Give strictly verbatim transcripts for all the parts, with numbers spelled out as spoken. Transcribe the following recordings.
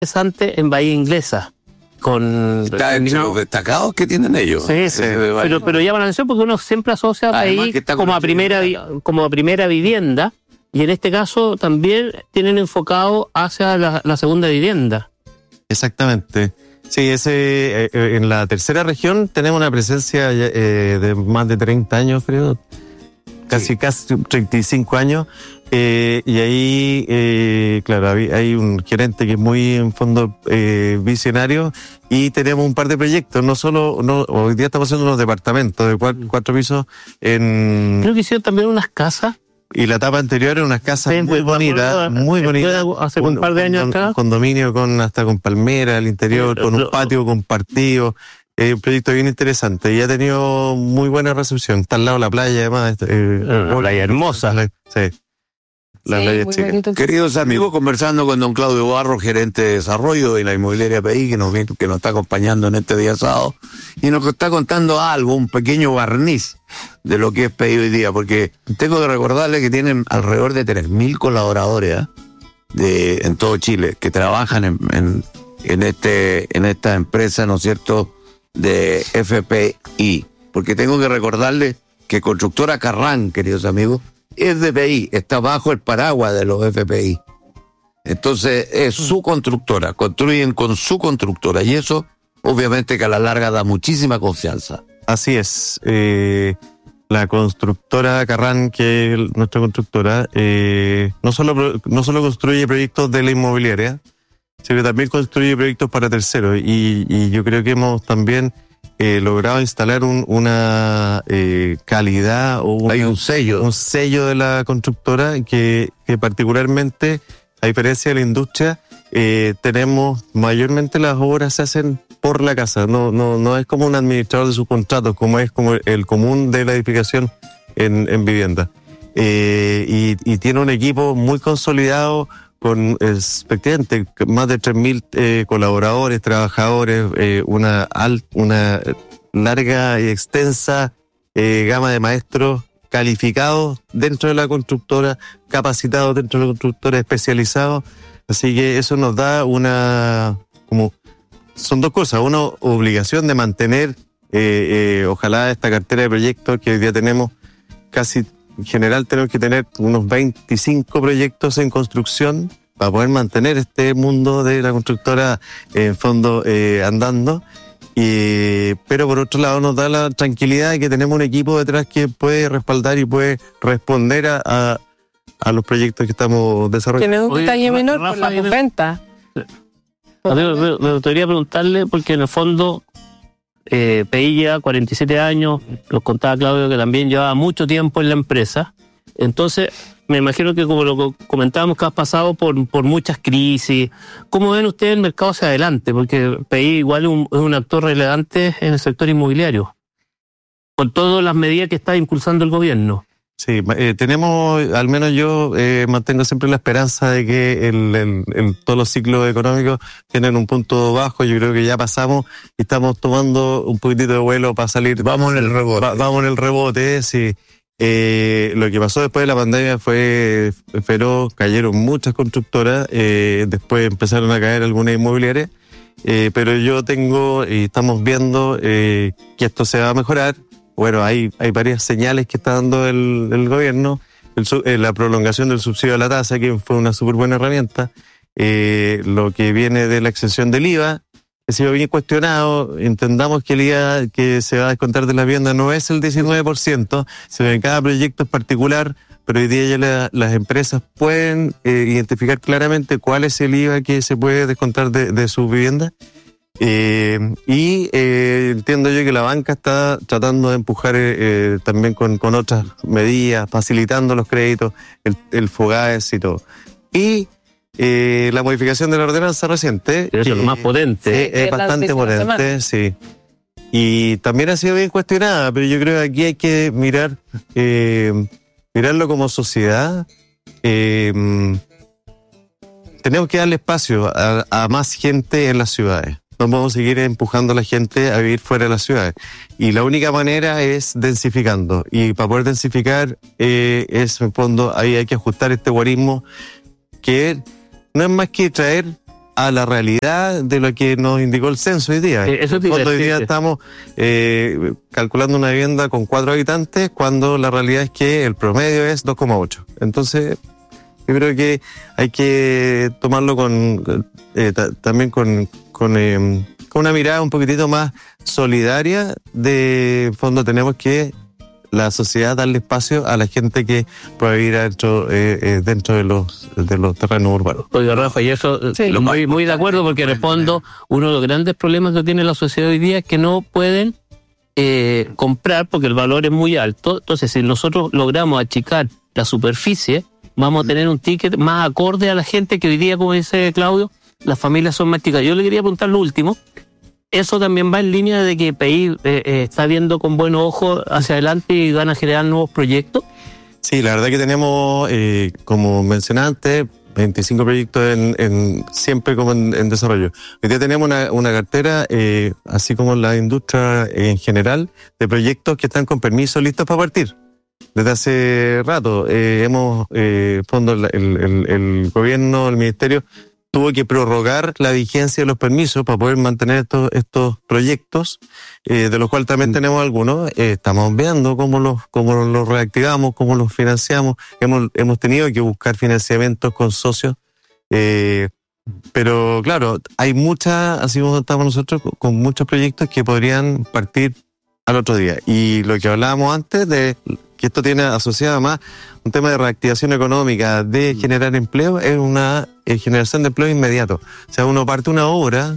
interesante en Bahía Inglesa. Con Está entre los destacados que tienen ellos. Sí, sí. Pero, pero llama la atención porque uno siempre asocia a Bahía como a primera como a primera vivienda, y en este caso también tienen enfocado hacia la, la segunda vivienda. Exactamente. Sí, ese eh, en la tercera región tenemos una presencia eh, de más de treinta años, creo. Casi, sí. casi treinta y cinco años. Eh, y ahí, eh, claro, hay un gerente que es muy, en fondo, eh, visionario, y tenemos un par de proyectos. No solo, no, hoy día estamos haciendo unos departamentos de cuatro, cuatro pisos en... Creo que hicieron también unas casas. Y la etapa anterior era unas casas sí, muy bonitas, muy bonitas. Hace un, un par de años un, acá. Un condominio con, hasta con palmera al interior, sí, con un patio compartido. Es un proyecto bien interesante y ha tenido muy buena recepción. Está al lado de la playa, además. Eh, una playa hermosa. Sí. La sí, playa chica. Bonito. Queridos amigos, conversando con don Claudio Barro, gerente de desarrollo de la inmobiliaria P I, que nos, que nos está acompañando en este día sábado, y nos está contando algo, un pequeño barniz de lo que es P I hoy día, porque tengo que recordarle que tienen alrededor de tres mil colaboradores ¿eh? de, en todo Chile que trabajan en, en, en, este, en esta empresa, ¿no es cierto?, de F P I. Porque tengo que recordarle que Constructora Carrán, queridos amigos, es de P I, está bajo el paraguas de los F P I. Entonces es su constructora, construyen con su constructora, y eso obviamente que a la larga da muchísima confianza. Así es. Eh, la constructora Carrán, que es nuestra constructora, eh, no solo no solo construye proyectos de la inmobiliaria, sino que también construye proyectos para terceros, y, y yo creo que hemos también Eh, logrado instalar un, una eh, calidad o un, hay un sello un sello de la constructora que, que particularmente, a diferencia de la industria, eh, tenemos mayormente las obras se hacen por la casa, no no no es como un administrador de subcontratos, como es como el común de la edificación en, en vivienda, eh, y, y tiene un equipo muy consolidado con efectivamente más de tres mil eh, colaboradores, trabajadores, eh, una, alt, una larga y extensa eh, gama de maestros calificados dentro de la constructora, capacitados dentro de la constructora, especializados. Así que eso nos da una, como, son dos cosas, una obligación de mantener, eh, eh, ojalá esta cartera de proyectos que hoy día tenemos casi. En general tenemos que tener unos veinticinco proyectos en construcción para poder mantener este mundo de la constructora en fondo eh, andando. Y, pero por otro lado nos da la tranquilidad de que tenemos un equipo detrás que puede respaldar y puede responder a, a, a los proyectos que estamos desarrollando. Tiene un detalle menor por la postventa. Me, me, me gustaría preguntarle, porque en el fondo Eh, P I lleva cuarenta y siete años, nos contaba Claudio que también llevaba mucho tiempo en la empresa, entonces me imagino que, como lo comentábamos, que has pasado por, por muchas crisis. ¿Cómo ven ustedes el mercado hacia adelante? Porque P I igual es un, es un actor relevante en el sector inmobiliario, con todas las medidas que está impulsando el gobierno. Sí, eh, tenemos, al menos yo eh, mantengo siempre la esperanza de que el, el, el, todos los ciclos económicos tienen un punto bajo. Yo creo que ya pasamos y estamos tomando un poquitito de vuelo para salir. Vamos en el rebote. Va, vamos en el rebote, sí. Eh, lo que pasó después de la pandemia fue feroz, cayeron muchas constructoras, eh, después empezaron a caer algunas inmobiliarias, eh, pero yo tengo y estamos viendo eh, que esto se va a mejorar. Bueno, hay, hay varias señales que está dando el, el gobierno, el, eh, la prolongación del subsidio a la tasa, que fue una súper buena herramienta, eh, lo que viene de la exención del I V A, que ha sido bien cuestionado. Entendamos que el I V A que se va a descontar de la vivienda no es el diecinueve por ciento, sino que cada proyecto es particular, pero hoy día ya la, las empresas pueden eh, identificar claramente cuál es el I V A que se puede descontar de, de su vivienda. Eh, y eh, entiendo yo que la banca está tratando de empujar eh, también con, con otras medidas, facilitando los créditos, el, el FOGAES y todo. Y eh, la modificación de la ordenanza reciente. Pero eso es lo más potente. Eh, es, es bastante potente, sí. Y también ha sido bien cuestionada, pero yo creo que aquí hay que mirar, eh, mirarlo como sociedad. Eh, tenemos que darle espacio a, a más gente en las ciudades. No podemos seguir empujando a la gente a vivir fuera de las ciudades. Y la única manera es densificando. Y para poder densificar, eh, es, en fondo, ahí hay que ajustar este guarismo, que no es más que traer a la realidad de lo que nos indicó el censo hoy día. Eh, eso te Hoy iba a día decir. estamos eh, calculando una vivienda con cuatro habitantes cuando la realidad es que el promedio es dos coma ocho. Entonces, yo creo que hay que tomarlo con eh, ta- también con, con, eh, con una mirada un poquitito más solidaria. De fondo tenemos que la sociedad darle espacio a la gente que puede vivir dentro, eh, eh, dentro de los de los terrenos urbanos. Oiga, Rafa, y eso, Sí. lo muy, muy de acuerdo, porque en el fondo uno de los grandes problemas que tiene la sociedad hoy día es que no pueden eh, comprar porque el valor es muy alto. Entonces, si nosotros logramos achicar la superficie, vamos a tener un ticket más acorde a la gente que hoy día, como dice Claudio, las familias son más chicas. Yo le quería preguntar lo último. Eso también va en línea de que P I eh, eh, está viendo con buenos ojos hacia adelante y van a generar nuevos proyectos. Sí, la verdad que tenemos, eh, como mencioné antes, veinticinco proyectos en, en siempre como en, en desarrollo. Hoy día tenemos una, una cartera, eh, así como la industria en general, de proyectos que están con permiso listos para partir. Desde hace rato eh, hemos, eh, fondo, el, el, el gobierno, el ministerio, tuvo que prorrogar la vigencia de los permisos para poder mantener estos, estos proyectos, eh, de los cuales también tenemos algunos. Eh, estamos viendo cómo los, cómo los reactivamos, cómo los financiamos. Hemos, hemos tenido que buscar financiamientos con socios. Eh, pero claro, hay muchas, así como estamos nosotros, con muchos proyectos que podrían partir al otro día. Y lo que hablábamos antes de que esto tiene asociado más un tema de reactivación económica, de generar empleo, es una eh, generación de empleo inmediato. O sea, uno parte una obra,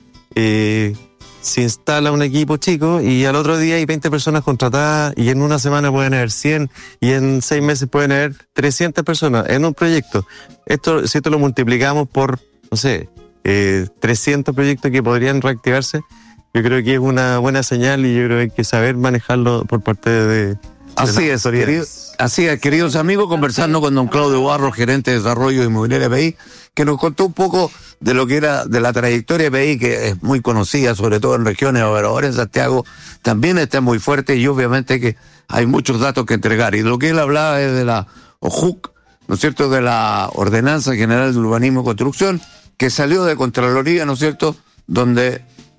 eh, se instala un equipo chico y al otro día hay veinte personas contratadas y en una semana pueden haber cien y en seis meses pueden haber trescientas personas en un proyecto. Esto, si esto lo multiplicamos por, no sé, eh, trescientos proyectos que podrían reactivarse, yo creo que es una buena señal y yo creo que hay que saber manejarlo por parte de... Así es, querido, así es, queridos amigos, conversando con don Claudio Barros, gerente de desarrollo inmobiliario de P I, que nos contó un poco de lo que era, de la trayectoria de P I, que es muy conocida, sobre todo en regiones, pero ahora en Santiago también está muy fuerte y obviamente que hay muchos datos que entregar. Y lo que él hablaba es de la O J U C, ¿no es cierto?, de la Ordenanza General de Urbanismo y Construcción, que salió de Contraloría, ¿no es cierto?, donde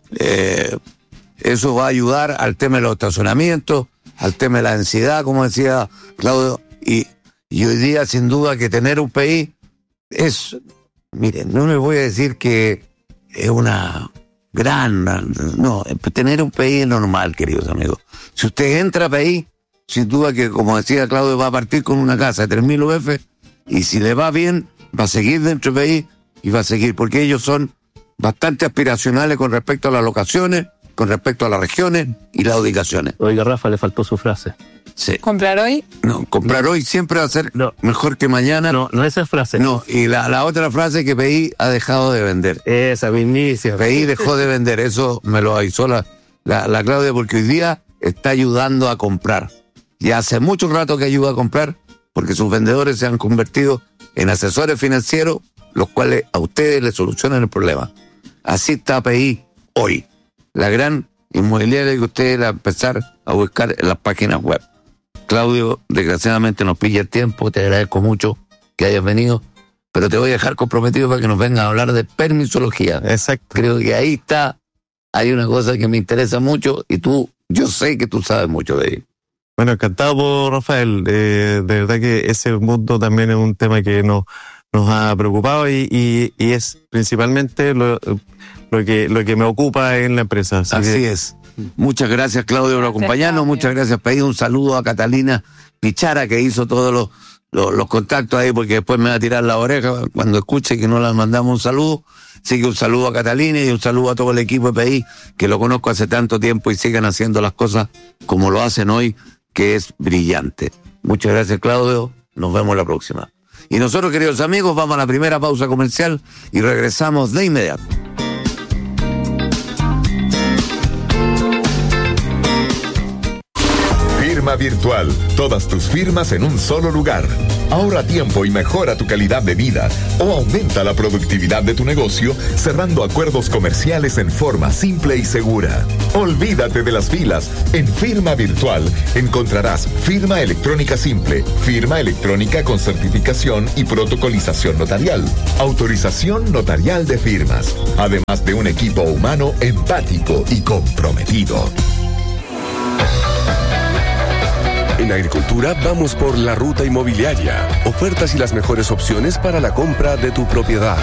eh, eso va a ayudar al tema de los estacionamientos, al tema de la densidad, como decía Claudio, y, y hoy día sin duda que tener un P I es, miren, no les voy a decir que es una gran, no, tener un P I es normal, queridos amigos. Si usted entra a P I, sin duda que, como decía Claudio, va a partir con una casa de tres mil U F, y si le va bien, va a seguir dentro de P I, y va a seguir, porque ellos son bastante aspiracionales con respecto a las locaciones, con respecto a las regiones y las ubicaciones. Oiga, Rafa, le faltó su frase. Sí. ¿Comprar hoy? No, comprar hoy siempre va a ser No. mejor que mañana. No, no esa frase. No, y la, la otra frase es que P I ha dejado de vender. Esa, mismísima. P I dejó de vender, eso me lo avisó la, la, la Claudia, porque hoy día está ayudando a comprar. Ya hace mucho rato que ayuda a comprar, porque sus vendedores se han convertido en asesores financieros, los cuales a ustedes les solucionan el problema. Así está P I hoy. La gran inmobiliaria que ustedes la empezar a buscar en las páginas web. Claudio, desgraciadamente nos pilla el tiempo, te agradezco mucho que hayas venido, pero te voy a dejar comprometido para que nos vengan a hablar de permisología. Exacto. Creo que ahí está, hay una cosa que me interesa mucho y tú, yo sé que tú sabes mucho de ello. Bueno, encantado por Rafael. Eh, de verdad que ese mundo también es un tema que nos, nos ha preocupado y, y, y es principalmente lo, lo, que, lo que me ocupa en la empresa. Así, Así que, es. Muchas gracias, Claudio, por acompañarnos. Claudio. Muchas gracias, Pedí. Un saludo a Catalina Pichara, que hizo todos los, los, los contactos ahí, porque después me va a tirar la oreja cuando escuche que no le mandamos un saludo. Así que un saludo a Catalina y un saludo a todo el equipo de P I, que lo conozco hace tanto tiempo y sigan haciendo las cosas como lo hacen hoy, que es brillante. Muchas gracias, Claudio. Nos vemos la próxima. Y nosotros, queridos amigos, vamos a la primera pausa comercial y regresamos de inmediato. Firma virtual. Todas tus firmas en un solo lugar. Ahorra tiempo y mejora tu calidad de vida o aumenta la productividad de tu negocio cerrando acuerdos comerciales en forma simple y segura. Olvídate de las filas. En Firma Virtual encontrarás firma electrónica simple, firma electrónica con certificación y protocolización notarial, autorización notarial de firmas, además de un equipo humano empático y comprometido. En Agricultura vamos por la ruta inmobiliaria. Ofertas y las mejores opciones para la compra de tu propiedad.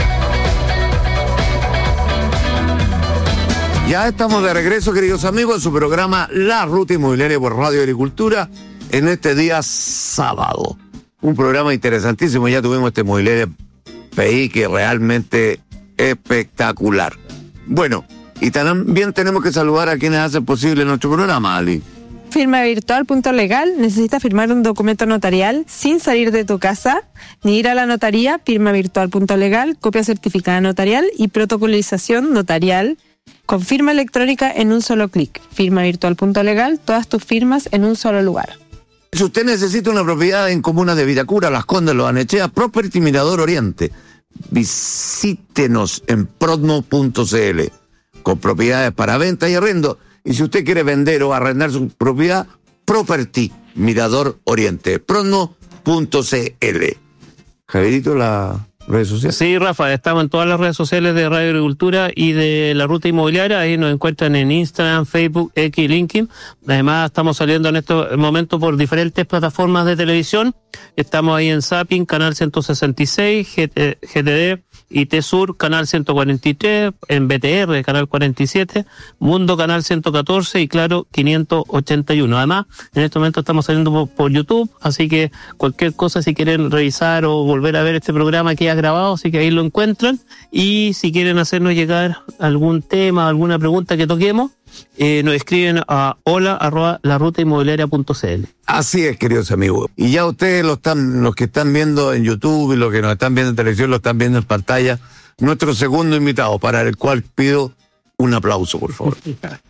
Ya estamos de regreso, queridos amigos, en su programa La Ruta Inmobiliaria por Radio Agricultura en este día sábado. Un programa interesantísimo. Ya tuvimos este Inmobiliaria P I que realmente espectacular. Bueno, y también tenemos que saludar a quienes hacen posible nuestro programa, Ali. Firma Virtual punto legal. ¿Necesitas firmar un documento notarial sin salir de tu casa ni ir a la notaría? Firma Virtual punto legal, copia certificada notarial y protocolización notarial con firma electrónica en un solo clic. Firma Virtual punto legal, todas tus firmas en un solo lugar. Si usted necesita una propiedad en comunas de Vitacura, Las Condes, Los Anechea, Property Mirador Oriente, visítenos en prodmo punto c l con propiedades para venta y arrendo. Y si usted quiere vender o arrendar su propiedad, Property Mirador Oriente, prodmo punto c l. Javierito, la redes sociales. Sí, Rafa, estamos en todas las redes sociales de Radio Agricultura y de La Ruta Inmobiliaria. Ahí nos encuentran en Instagram, Facebook, X y LinkedIn. Además, estamos saliendo en este momento por diferentes plataformas de televisión. Estamos ahí en Zapping, Canal ciento sesenta y seis, G T D y T-Sur, Canal ciento cuarenta y tres, en B T R, Canal cuarenta y siete, Mundo, Canal ciento catorce y Claro, quinientos ochenta y uno. Además, en este momento estamos saliendo por, por YouTube, así que cualquier cosa, si quieren revisar o volver a ver este programa que ya grabado, así que ahí lo encuentran. Y si quieren hacernos llegar algún tema, alguna pregunta que toquemos, eh, nos escriben a hola arroba la ruta inmobiliaria punto c l. Así es, queridos amigos. Y ya ustedes, lo están, los que están viendo en YouTube y los que nos están viendo en televisión, lo están viendo en pantalla, nuestro segundo invitado, para el cual pido un aplauso, por favor.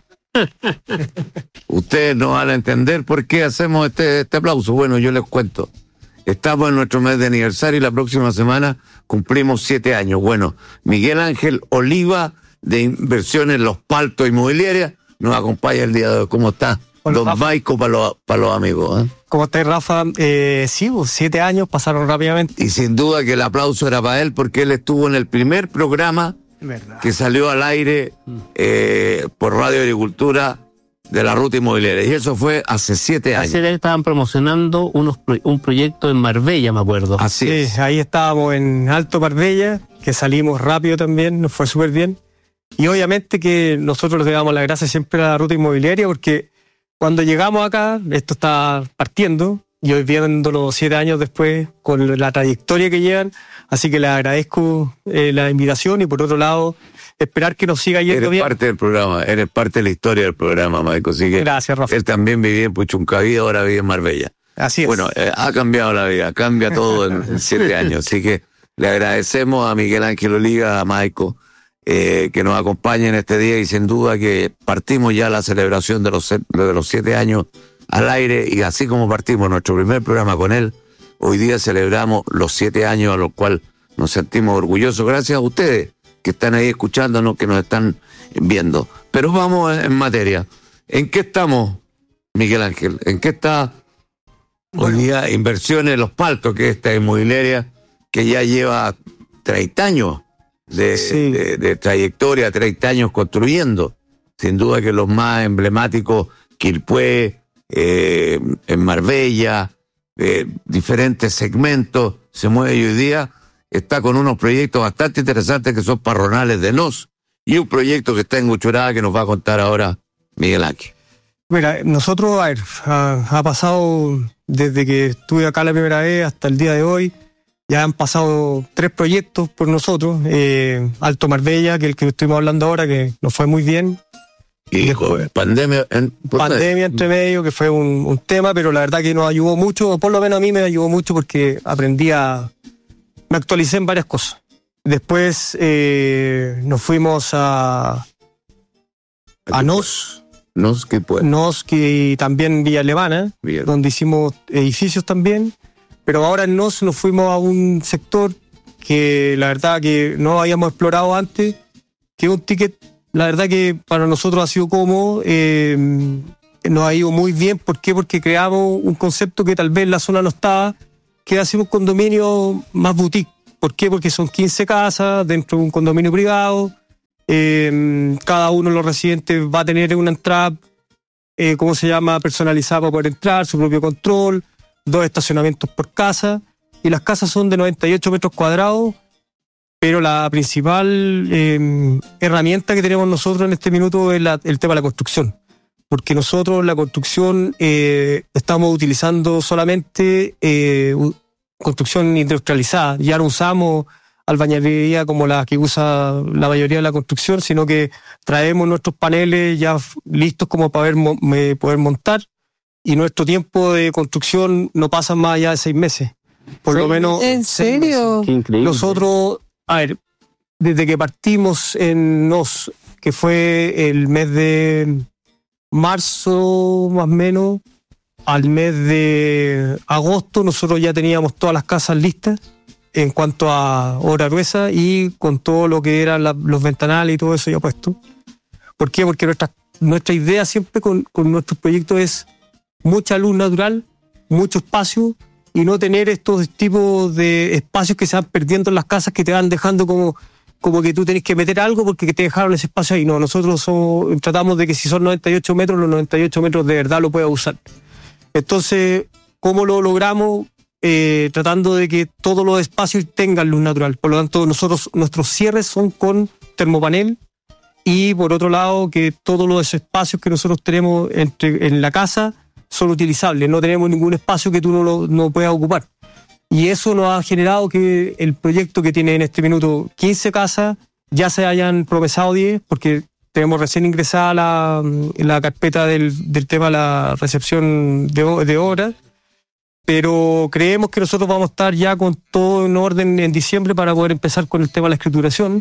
Ustedes no van a entender por qué hacemos este, este aplauso. Bueno, yo les cuento. Estamos en nuestro mes de aniversario y la próxima semana cumplimos siete años. Bueno, Miguel Ángel Oliva, de Inversiones Los Paltos Inmobiliarias, nos acompaña el día de hoy. ¿Cómo está? Hola, Don Maico para los, para los amigos. ¿eh? ¿Cómo estás, Rafa? Eh, sí, pues, siete años pasaron rápidamente. Y sin duda que el aplauso era para él, porque él estuvo en el primer programa ¿verdad? Que salió al aire eh, por Radio Agricultura de La Ruta Inmobiliaria. Y eso fue hace siete años. Hace estaban promocionando unos pro, un proyecto en Marbella, me acuerdo. Así sí, es. Ahí estábamos en Alto Marbella, que salimos rápido también, nos fue súper bien. Y obviamente que nosotros les damos las gracias siempre a La Ruta Inmobiliaria, porque cuando llegamos acá, esto está partiendo, y hoy viéndolo siete años después, con la trayectoria que llevan, así que les agradezco eh, la invitación, y por otro lado, esperar que nos siga yendo eres bien. Eres parte del programa, eres parte de la historia del programa, Maico. Así que gracias, Rafa. Él también vivía en Puchuncaví, ahora vive en Marbella. Así es. Bueno, eh, ha cambiado la vida, cambia todo en, en siete años, así que le agradecemos a Miguel Ángel Oliva, a Maico, eh, que nos acompaña en este día, y sin duda que partimos ya la celebración de los, de los siete años al aire, y así como partimos nuestro primer programa con él, hoy día celebramos los siete años a los cuales nos sentimos orgullosos, gracias a ustedes que están ahí escuchándonos, que nos están viendo. Pero vamos en materia. ¿En qué estamos, Miguel Ángel? ¿En qué está hoy día Inversiones Los Paltos, que es esta inmobiliaria que ya lleva treinta años de, sí. de, de trayectoria, treinta años construyendo? Sin duda que los más emblemáticos, Quilpué, eh, en Marbella, eh, diferentes segmentos, se mueve, y hoy día está con unos proyectos bastante interesantes que son Parronales de Nos, y un proyecto que está en Huchuraba que nos va a contar ahora Miguel Ángel. Mira, nosotros, a ver, ha, ha pasado desde que estuve acá la primera vez hasta el día de hoy, ya han pasado tres proyectos por nosotros, eh, Alto Marbella, que es el que estuvimos hablando ahora, que nos fue muy bien. Y después, pandemia en, pandemia entre medio, que fue un, un tema, pero la verdad que nos ayudó mucho, o por lo menos a mí me ayudó mucho, porque aprendí a... me actualicé en varias cosas. Después eh, nos fuimos a a Nos, Nos que puede. Nos, que también Villa Alemana, Bien. donde hicimos edificios también. Pero ahora en Nos nos fuimos a un sector que la verdad que no habíamos explorado antes, que es un ticket, la verdad que para nosotros ha sido cómodo, eh, nos ha ido muy bien. ¿Por qué? Porque creamos un concepto que tal vez en la zona no estaba, que ha sido un condominio más boutique. ¿Por qué? Porque son quince casas dentro de un condominio privado, eh, cada uno de los residentes va a tener una entrada, eh, ¿cómo se llama?, personalizada para poder entrar, su propio control, dos estacionamientos por casa, y las casas son de noventa y ocho metros cuadrados, pero la principal eh, herramienta que tenemos nosotros en este minuto es la, el tema de la construcción, porque nosotros la construcción eh, estamos utilizando solamente eh, construcción industrializada, ya no usamos albañilería como la que usa la mayoría de la construcción, sino que traemos nuestros paneles ya listos como para poder, poder montar, y nuestro tiempo de construcción no pasa más allá de seis meses. Por lo menos. ¿En serio? Qué increíble. Nosotros, a ver, desde que partimos en Nos, que fue el mes de marzo más o menos, al mes de agosto, nosotros ya teníamos todas las casas listas en cuanto a obra gruesa y con todo lo que eran la, los ventanales y todo eso ya puesto. ¿Por qué? Porque nuestra, nuestra idea siempre con, con nuestros proyectos es mucha luz natural, mucho espacio, y no tener estos tipos de espacios que se van perdiendo en las casas, que te van dejando como, como que tú tenés que meter algo porque te dejaron ese espacio ahí. No, nosotros somos, tratamos de que si son noventa y ocho metros, los noventa y ocho metros de verdad lo puedas usar. Entonces, ¿cómo lo logramos? Eh, tratando de que todos los espacios tengan luz natural. Por lo tanto, nosotros, nuestros cierres son con termopanel, y por otro lado, que todos los espacios que nosotros tenemos entre, en la casa son utilizables. No tenemos ningún espacio que tú no, lo, no puedas ocupar. Y eso nos ha generado que el proyecto, que tiene en este minuto quince casas, ya se hayan promesado diez, porque tenemos recién ingresada la, la carpeta del, del tema de la recepción de, de obras, pero creemos que nosotros vamos a estar ya con todo en orden en diciembre para poder empezar con el tema de la escrituración.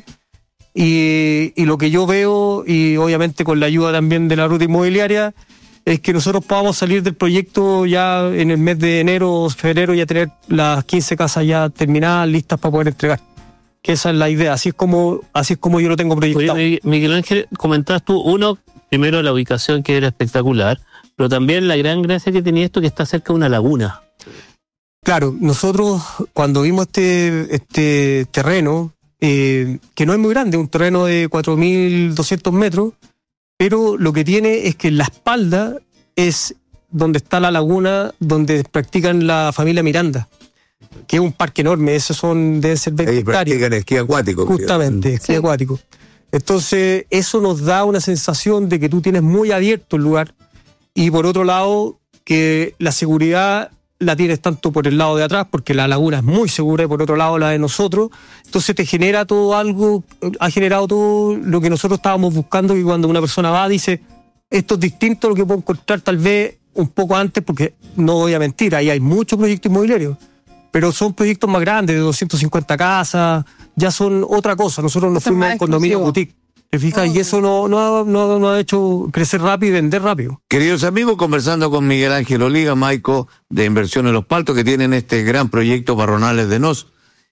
Y, y lo que yo veo, y obviamente con la ayuda también de la ruta inmobiliaria, es que nosotros podamos salir del proyecto ya en el mes de enero o febrero, ya tener las quince casas ya terminadas, listas para poder entregar. Que esa es la idea, así es como, así es como yo lo tengo proyectado. Oye, Miguel Ángel, comentabas tú, uno, primero la ubicación, que era espectacular, pero también la gran gracia que tenía esto, que está cerca de una laguna. Claro, nosotros cuando vimos este, este terreno, eh, que no es muy grande, un terreno de cuatro mil doscientos metros, pero lo que tiene es que en la espalda es donde está la laguna donde practican la familia Miranda, que es un parque enorme, esos son, deben ser veinte Ahí hectáreas. practican esquí acuático. Justamente, esquí Sí. acuático. Entonces, eso nos da una sensación de que tú tienes muy abierto el lugar, y por otro lado, que la seguridad la tienes tanto por el lado de atrás, porque la laguna es muy segura, y por otro lado la de nosotros. Entonces te genera todo algo, ha generado todo lo que nosotros estábamos buscando, que cuando una persona va dice, esto es distinto a lo que puedo encontrar tal vez un poco antes, porque no voy a mentir, ahí hay muchos proyectos inmobiliarios, pero son proyectos más grandes, de doscientas cincuenta casas, ya son otra cosa. Nosotros nos Son fuimos más a un condominio exclusivos. boutique, ¿te fijas? Y eso no, no, no, no ha hecho crecer rápido y vender rápido. Queridos amigos, conversando con Miguel Ángel Oliga, Maico, de Inversiones Los Paltos, que tienen este gran proyecto Barronales de Nos.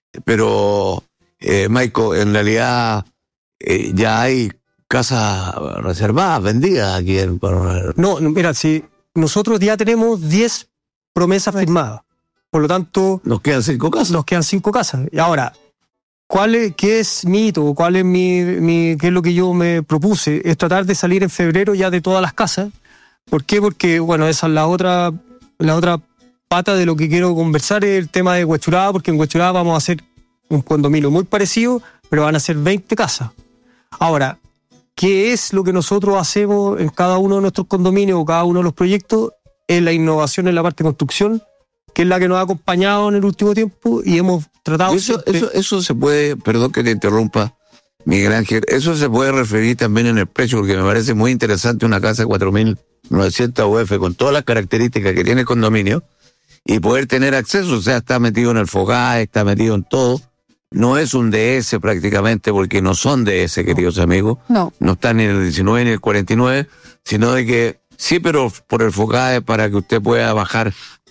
Pero, eh, Maico, en realidad eh, ya hay casas reservadas, vendidas aquí en Barronales. No, no, mira, si nosotros ya tenemos diez promesas firmadas, por lo tanto, Nos quedan cinco casas. nos quedan cinco casas. Y ahora, ¿cuál es, qué es mi hito? ¿Cuál es mi, mi, qué es lo que yo me propuse? Es tratar de salir en febrero ya de todas las casas. ¿Por qué? Porque, bueno, esa es la otra, la otra pata de lo que quiero conversar, es el tema de Huechuraba, porque en Huechuraba vamos a hacer un condominio muy parecido, pero van a ser veinte casas. Ahora, ¿qué es lo que nosotros hacemos en cada uno de nuestros condominios o cada uno de los proyectos? Es la innovación en la parte de construcción, que es la que nos ha acompañado en el último tiempo, y hemos tratado... Eso, siempre- eso, eso se puede, perdón que te interrumpa, Miguel Ángel, eso se puede referir también en el precio, porque me parece muy interesante una casa de cuatro mil novecientos U F con todas las características que tiene el condominio, y poder tener acceso, o sea, está metido en el Fogaje, está metido en todo. No es un D S prácticamente, porque no son D S, queridos amigos. No. No están ni en el diecinueve ni en el cuarenta y nueve, sino de que sí, pero por el Fogaje, para que usted pueda bajar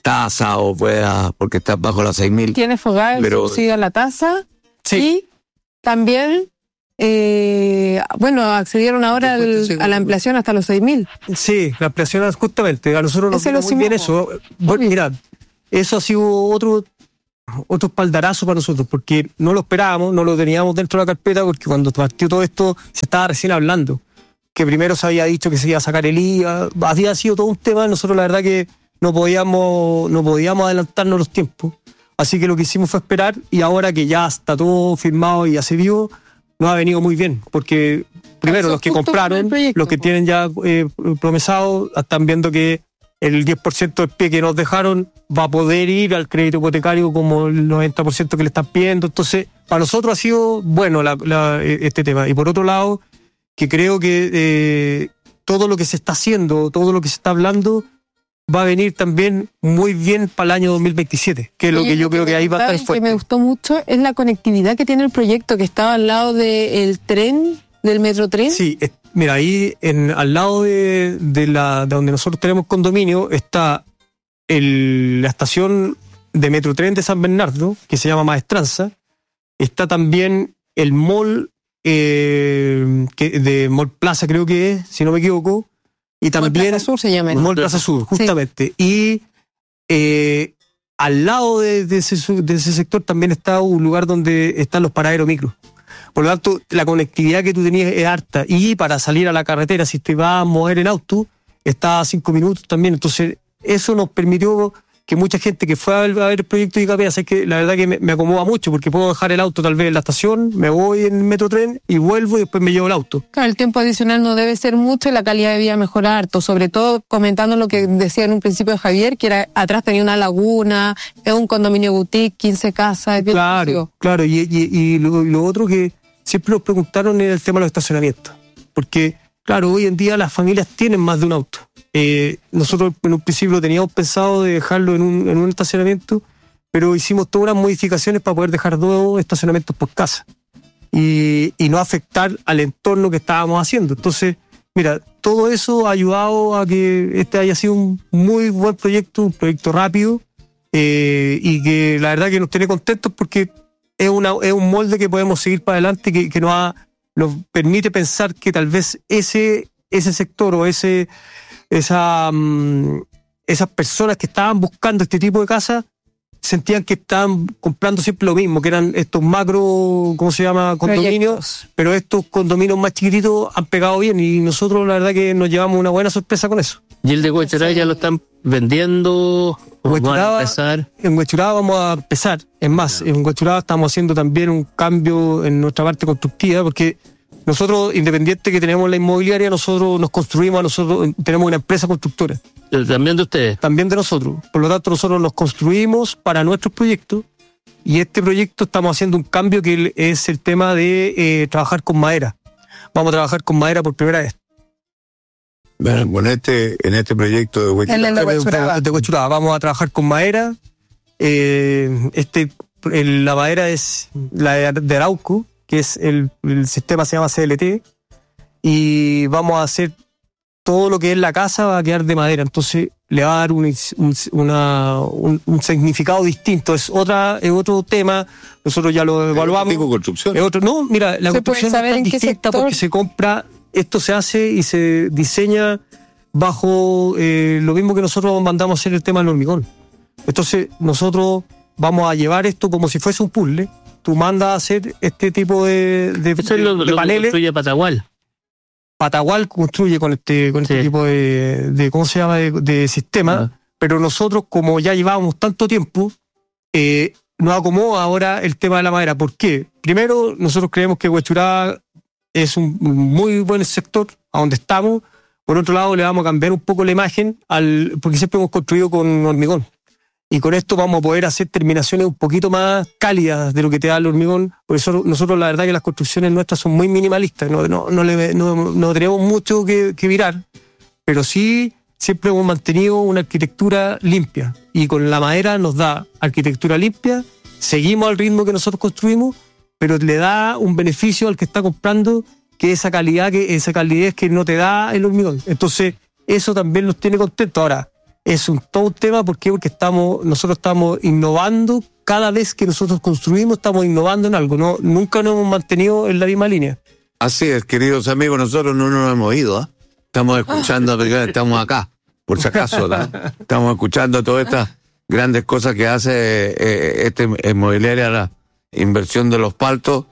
tasa o pueda, porque está bajo las seis mil. Tiene FOGAE, el Pero- subsidio a la tasa. Sí. Y también, eh, bueno, accedieron ahora al- a la ampliación hasta los seis mil. Sí, la ampliación justamente. A nosotros nos Ese vino lo muy bien hicimos. eso. Bueno, mira, eso ha sido otro, otro espaldarazo para nosotros, porque no lo esperábamos, no lo teníamos dentro de la carpeta, porque cuando partió todo esto se estaba recién hablando. Que primero se había dicho que se iba a sacar el I V A, había sido todo un tema. Nosotros la verdad que no podíamos, no podíamos adelantarnos los tiempos. Así que lo que hicimos fue esperar, y ahora que ya está todo firmado y ya se vio, nos ha venido muy bien, porque primero Eso los que justo con compraron, el proyecto, los que po. tienen ya eh, promesado, están viendo que el diez por ciento del pie que nos dejaron va a poder ir al crédito hipotecario como el noventa por ciento que le están pidiendo. Entonces, para nosotros ha sido bueno la- la- este tema. Y por otro lado, que creo que eh, todo lo que se está haciendo, todo lo que se está hablando, va a venir también muy bien para el año dos mil veintisiete, que es lo Oye, que yo creo que ahí va a estar que me fuerte. gustó mucho es la conectividad que tiene el proyecto, que estaba al lado del tren, del metrotren. Sí, es- mira, ahí en, al lado de, de, la, de donde nosotros tenemos condominio está el, la estación de Metrotren de San Bernardo, que se llama Maestranza. Está también el mall eh, que, de Mall Plaza, creo que es, si no me equivoco. Y también Plaza Sur se llama. Mall Plaza Sur, justamente. Y eh, al lado de, de ese, su- de ese sector también está un lugar donde están los paraderos micro. Por lo tanto, la conectividad que tú tenías es harta. Y para salir a la carretera, si te vas a mover en auto, está a cinco minutos también. Entonces, eso nos permitió que mucha gente que fue a ver, a ver el proyecto de I K P, así que la verdad que me, me acomoda mucho, porque puedo dejar el auto tal vez en la estación, me voy en el Metrotren y vuelvo y después me llevo el auto. Claro, el tiempo adicional no debe ser mucho y la calidad de vida mejora harto, sobre todo comentando lo que decía en un principio Javier, que era atrás tenía una laguna, es un condominio boutique, quince casas, es bien Claro, exclusivo. claro. Y, y- y lo, y lo otro que siempre nos preguntaron era el tema de los estacionamientos. Porque, claro, hoy en día las familias tienen más de un auto. Eh, nosotros en un principio teníamos pensado de dejarlo en un, en un estacionamiento, pero hicimos todas unas modificaciones para poder dejar dos estacionamientos por casa y, y no afectar al entorno que estábamos haciendo. Entonces, mira, todo eso ha ayudado a que este haya sido un muy buen proyecto, un proyecto rápido, eh, y que la verdad que nos tiene contentos porque es, una, es un molde que podemos seguir para adelante, que, que nos, ha- nos permite pensar que tal vez ese, ese sector o ese, esa, mm, esas personas que estaban buscando este tipo de casas sentían que estaban comprando siempre lo mismo, que eran estos macro, ¿cómo se llama? Condominios, Proyectos. pero estos condominios más chiquititos han pegado bien y nosotros la verdad que nos llevamos una buena sorpresa con eso. ¿Y el de Huechuraba ya lo están vendiendo? ¿O van a Huechuraba- empezar? En Huechuraba vamos a empezar. Es más, en Huechuraba estamos haciendo también un cambio en nuestra parte constructiva, porque nosotros, independiente que tenemos la inmobiliaria, nosotros nos construimos, nosotros tenemos una empresa constructora, Eh, ¿También de ustedes? también de nosotros. Por lo tanto, nosotros nos construimos para nuestros proyectos, y este proyecto estamos haciendo un cambio que es el tema de eh, trabajar con madera. Vamos a trabajar con madera por primera vez. Bueno, con este, en este proyecto de Huechuraba. El de Huechuraba. De Huechuraba. Vamos a trabajar con madera. Eh, este, el- la madera es la de, de Arauco, que es el, el sistema se llama C L T, y vamos a hacer todo lo que es la casa va a quedar de madera. Entonces le va a dar un, un, una- un- un significado distinto. Es otra, es otro tema. Nosotros ya lo evaluamos. Tipo de construcción. Es otro, no, mira, la ¿Se puede construcción saber es tan en qué distinta sector? porque se compra, esto se hace y se diseña bajo eh, lo mismo que nosotros mandamos a hacer el tema del hormigón. Entonces, nosotros vamos a llevar esto como si fuese un puzzle. Tú mandas a hacer este tipo de, de, Eso es lo, de lo que paneles. construye Patagual. Patagual construye con este, con este Sí. tipo de, de, ¿cómo se llama?, de, de sistema. Ah. Pero nosotros, como ya llevábamos tanto tiempo, eh, nos acomoda ahora el tema de la madera. ¿Por qué? Primero, nosotros creemos que Huechuraba es un muy buen sector a donde estamos. Por otro lado, le vamos a cambiar un poco la imagen, al porque siempre hemos construido con hormigón. Y con esto vamos a poder hacer terminaciones un poquito más cálidas de lo que te da el hormigón. Por eso nosotros la verdad que las construcciones nuestras son muy minimalistas. No, no, no, le- no- no tenemos mucho que, que virar, pero sí siempre hemos mantenido una arquitectura limpia. Y con la madera nos da arquitectura limpia, seguimos al ritmo que nosotros construimos, pero le da un beneficio al que está comprando, que esa calidad, que esa calidez que no te da el hormigón. Entonces, eso también nos tiene contentos. Ahora, es un todo un tema. ¿Por qué? Porque estamos, nosotros estamos innovando. Cada vez que nosotros construimos, estamos innovando en algo. No, nunca nos hemos mantenido en la misma línea. Así es, queridos amigos, nosotros no nos hemos ido, ¿eh? Estamos escuchando, estamos acá, por si acaso, ¿no? Estamos escuchando todas estas grandes cosas que hace eh, este inmobiliaria, la inversión de los Paltos,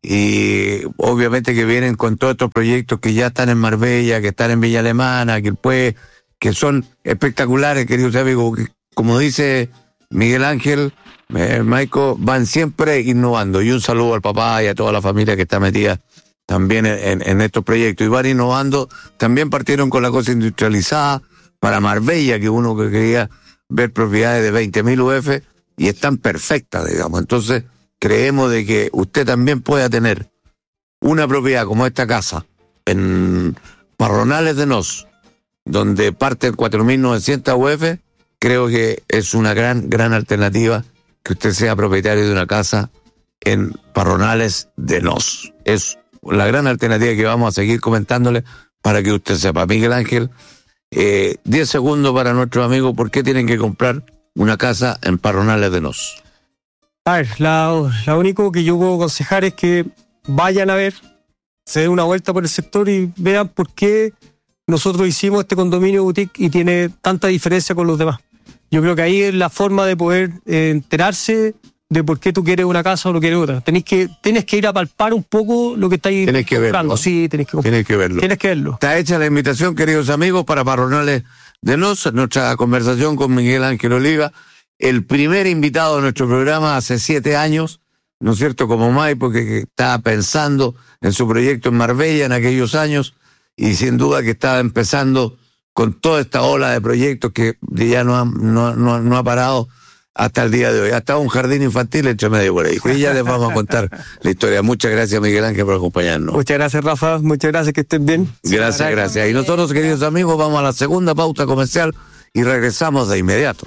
y obviamente que vienen con todos estos proyectos que ya están en Marbella, que están en Villa Alemana, que pues, que son espectaculares, queridos amigos, que, como dice Miguel Ángel, eh, Maico, van siempre innovando. Y un saludo al papá y a toda la familia que está metida también en, en estos proyectos, y van innovando. También partieron con la cosa industrializada para Marbella, que uno que quería ver propiedades de veinte mil U F, y están perfectas, digamos. Entonces creemos de que usted también pueda tener una propiedad como esta casa en Parronales de Nos, donde parten cuatro mil novecientas U F. Creo que es una gran, gran alternativa que usted sea propietario de una casa en Parronales de Nos. Es la gran alternativa que vamos a seguir comentándole para que usted sepa. Miguel Ángel, eh, diez segundos para nuestros amigos. ¿Por qué tienen que comprar una casa en Parronales de Nos? A ver, la, la único que yo puedo aconsejar es que vayan a ver, se den una vuelta por el sector y vean por qué nosotros hicimos este condominio boutique y tiene tanta diferencia con los demás. Yo creo que ahí es la forma de poder eh, enterarse de por qué tú quieres una casa o lo quieres otra. Tenés que, tienes que ir a palpar un poco lo que estáis Tienes que comprando. verlo. Sí, tenés que, Tienes que verlo. Tienes que verlo. Está hecha la invitación, queridos amigos, para Parronales de Nos, nuestra conversación con Miguel Ángel Oliva, el primer invitado de nuestro programa hace siete años, ¿no es cierto?, como May, porque estaba pensando en su proyecto en Marbella en aquellos años, y sin duda que estaba empezando con toda esta ola de proyectos que ya no ha, no, no, no ha parado hasta el día de hoy. Hasta un jardín infantil entre medio por ahí. Y ya les vamos a contar la historia. Muchas gracias, Miguel Ángel, por acompañarnos. Muchas gracias, Rafa. Muchas gracias, que estén bien. Gracias, gracias. Y nosotros, queridos amigos, vamos a la segunda pauta comercial y regresamos de inmediato.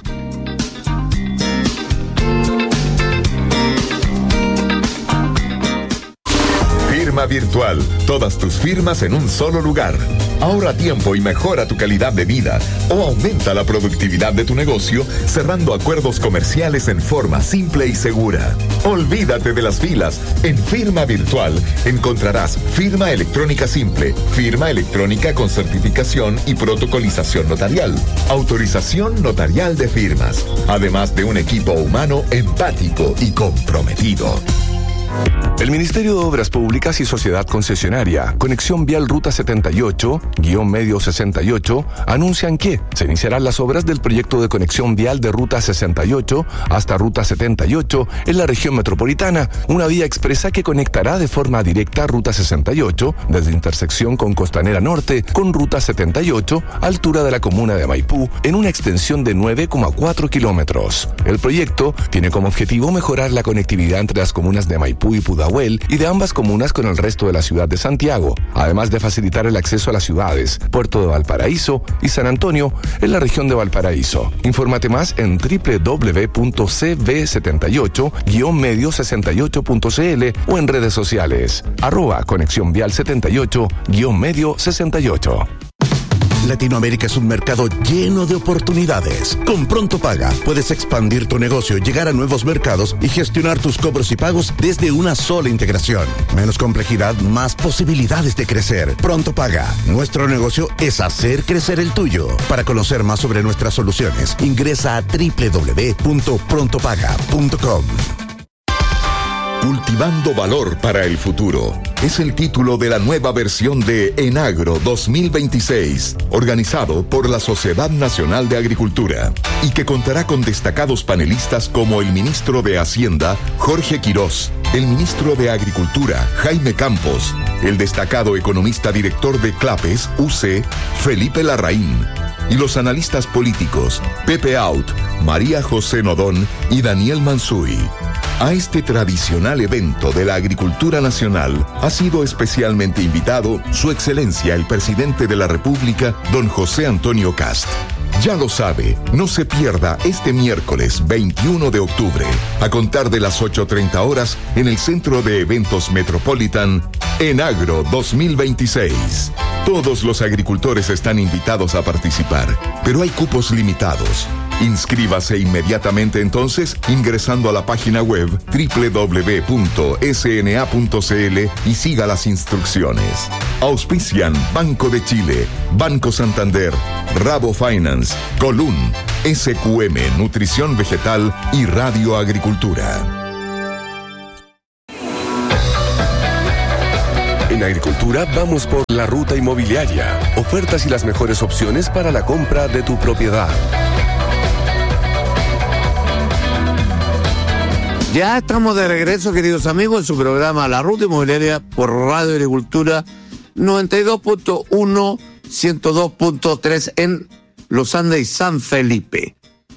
Firma Virtual. Todas tus firmas en un solo lugar. Ahorra tiempo y mejora tu calidad de vida, o aumenta la productividad de tu negocio cerrando acuerdos comerciales en forma simple y segura. Olvídate de las filas. En Firma Virtual encontrarás firma electrónica simple, firma electrónica con certificación y protocolización notarial, autorización notarial de firmas, además de un equipo humano empático y comprometido. El Ministerio de Obras Públicas y Sociedad Concesionaria, Conexión Vial Ruta setenta y ocho, guión medio sesenta y ocho, anuncian que se iniciarán las obras del proyecto de conexión vial de Ruta sesenta y ocho hasta Ruta setenta y ocho en la región metropolitana, una vía expresa que conectará de forma directa Ruta sesenta y ocho desde intersección con Costanera Norte con Ruta setenta y ocho, altura de la comuna de Maipú, en una extensión de nueve coma cuatro kilómetros. El proyecto tiene como objetivo mejorar la conectividad entre las comunas de Maipú y Pudahuel y de ambas comunas con el resto de la ciudad de Santiago, además de facilitar el acceso a las ciudades Puerto de Valparaíso y San Antonio en la región de Valparaíso. Infórmate más en doble u doble u doble u punto c v setenta y ocho guión medio sesenta y ocho punto c l o en redes sociales arroba conexión vial setenta y ocho guión medio sesenta y ocho. Latinoamérica es un mercado lleno de oportunidades. Con Pronto Paga puedes expandir tu negocio, llegar a nuevos mercados y gestionar tus cobros y pagos desde una sola integración. Menos complejidad, más posibilidades de crecer. Pronto Paga. Nuestro negocio es hacer crecer el tuyo. Para conocer más sobre nuestras soluciones, ingresa a doble u doble u doble u punto pronto paga punto com. Cultivando valor para el futuro es el título de la nueva versión de Enagro dos mil veintiséis, organizado por la Sociedad Nacional de Agricultura, y que contará con destacados panelistas como el ministro de Hacienda, Jorge Quirós, el ministro de Agricultura, Jaime Campos, el destacado economista director de Clapes, U C, Felipe Larraín, y los analistas políticos, Pepe Out, María José Nodón y Daniel Mansuy. A este tradicional evento de la agricultura nacional ha sido especialmente invitado Su Excelencia el Presidente de la República, don José Antonio Kast. Ya lo sabe, no se pierda este miércoles veintiuno de octubre, a contar de las ocho treinta horas, en el Centro de Eventos Metropolitan, Enagro dos mil veintiséis. Todos los agricultores están invitados a participar, pero hay cupos limitados. Inscríbase inmediatamente entonces ingresando a la página web doble u doble u doble u punto ese ene a punto ce ele y siga las instrucciones. Auspician Banco de Chile, Banco Santander, Rabo Finance, Colún, ese cu eme Nutrición Vegetal y Radio Agricultura. En Agricultura vamos por la ruta inmobiliaria. Ofertas y las mejores opciones para la compra de tu propiedad. Ya estamos de regreso, queridos amigos, en su programa La Ruta Inmobiliaria por Radio Agricultura noventa y dos punto uno, ciento dos punto tres en Los Andes y San Felipe.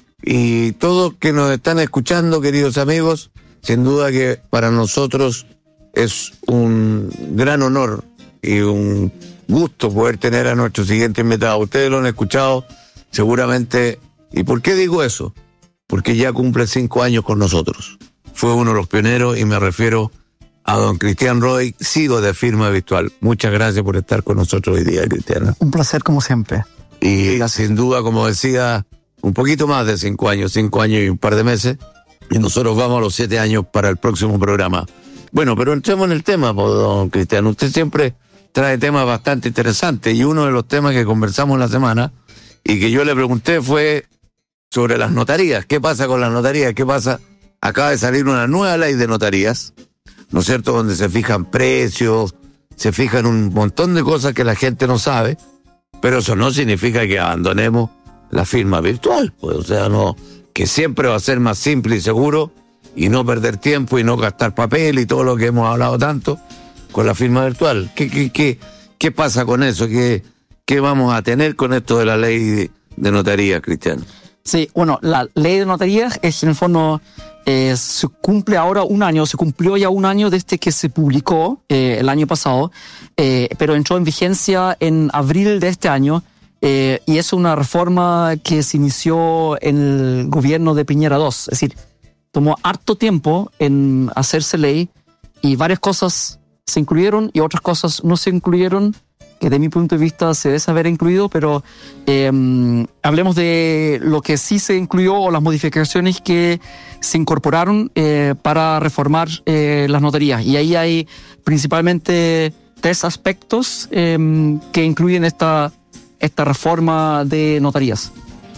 Y todos que nos están escuchando, queridos amigos, sin duda que para nosotros es un gran honor y un gusto poder tener a nuestro siguiente invitado. Ustedes lo han escuchado seguramente. ¿Y por qué digo eso? Porque ya cumple cinco años con nosotros. Fue uno de los pioneros y me refiero a don Cristian Roy, C E O de Firma Virtual. Muchas gracias por estar con nosotros hoy día, Cristian. Un placer como siempre. Y gracias. Sin duda, como decía, un poquito más de cinco años, cinco años y un par de meses. Y nosotros vamos a los siete años para el próximo programa. Bueno, pero entremos en el tema, don Cristian. Usted siempre trae temas bastante interesantes y uno de los temas que conversamos la semana y que yo le pregunté fue sobre las notarías. ¿Qué pasa con las notarías? ¿Qué pasa? Acaba de salir una nueva ley de notarías, ¿no es cierto?, donde se fijan precios, se fijan un montón de cosas que la gente no sabe, pero eso no significa que abandonemos la firma virtual, pues, o sea, no, que siempre va a ser más simple y seguro y no perder tiempo y no gastar papel y todo lo que hemos hablado tanto con la firma virtual. ¿Qué, qué, qué, qué pasa con eso? ¿Qué, qué vamos a tener con esto de la ley de, de notaría, Cristiano? Sí, bueno, la ley de notarías es en el fondo, eh, se cumple ahora un año, se cumplió ya un año desde que se publicó eh, el año pasado, eh, pero entró en vigencia en abril de este año. Eh, y es una reforma que se inició en el gobierno de Piñera dos, es decir, tomó harto tiempo en hacerse ley y varias cosas se incluyeron y otras cosas no se incluyeron, que de mi punto de vista se debe haber incluido, pero eh, hablemos de lo que sí se incluyó o las modificaciones que se incorporaron eh, para reformar eh, las notarías. Y ahí hay principalmente tres aspectos eh, que incluyen esta, esta reforma de notarías.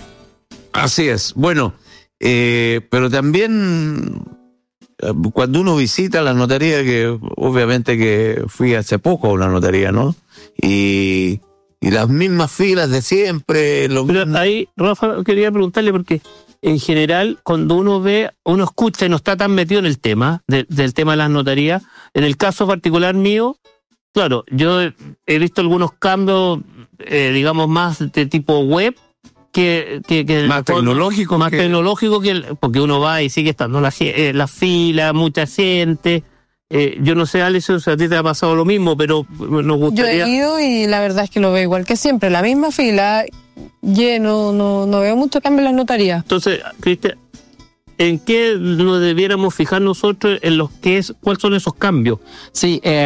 Así es. Bueno, Eh, pero también cuando uno visita la notaría, que obviamente que fui hace poco a una notaría, ¿no? Y, y las mismas filas de siempre. Lo pero mismo. ahí, Rafa, quería preguntarle porque en general cuando uno ve, uno escucha y no está tan metido en el tema, de, del tema de las notarías, en el caso particular mío, claro, yo he visto algunos cambios, eh, digamos, más de tipo web, que, que, que más tecnológico más que... tecnológico que el, porque uno va y sigue estando la, eh, la fila, mucha gente. Eh, yo no sé, Alex, si a ti te ha pasado lo mismo, pero nos gustaría... Yo he ido y la verdad es que lo veo igual que siempre, la misma fila, lleno, no, no veo mucho cambio en las notarías. Entonces, Cristian, ¿en qué nos debiéramos fijar nosotros en los que es, cuáles son esos cambios? Sí, eh,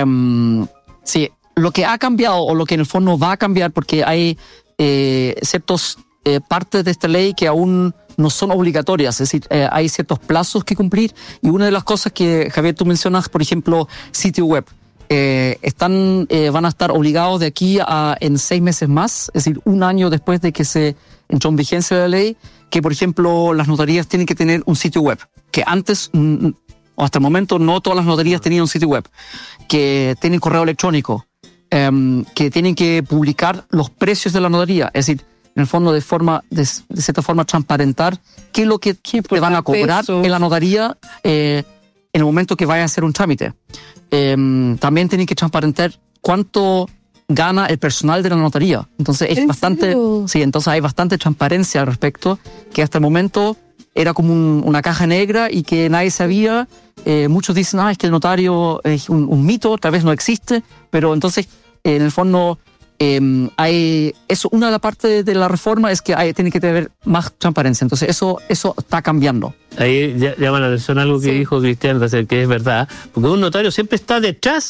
sí, lo que ha cambiado o lo que en el fondo va a cambiar, porque hay eh, ciertos eh, partes de esta ley que aún no son obligatorias, es decir, eh, hay ciertos plazos que cumplir, y una de las cosas que, Javier, tú mencionas, por ejemplo, sitio web, eh, están, eh, van a estar obligados de aquí a en seis meses más, es decir, un año después de que se entró en vigencia la ley, que por ejemplo las notarías tienen que tener un sitio web, que antes, mm, o hasta el momento, no todas las notarías tenían un sitio web, que tienen correo electrónico, eh, que tienen que publicar los precios de la notaría, es decir, en el fondo de forma de, de cierta forma transparentar qué es lo que te van a cobrar pesos en la notaría eh, en el momento que vaya a hacer un trámite. Eh, también tienen que transparentar cuánto gana el personal de la notaría. Entonces es bastante, serio? sí, entonces hay bastante transparencia al respecto, que hasta el momento era como un, una caja negra y que nadie sabía. Eh, muchos dicen, ah, es que el notario es un, un mito, tal vez no existe, pero entonces eh, en el fondo Eh, hay eso, una de las partes de la reforma es que hay, tiene que tener más transparencia, entonces eso eso está cambiando. Ahí llama la atención algo que sí dijo Cristian, que es verdad, porque un notario siempre está detrás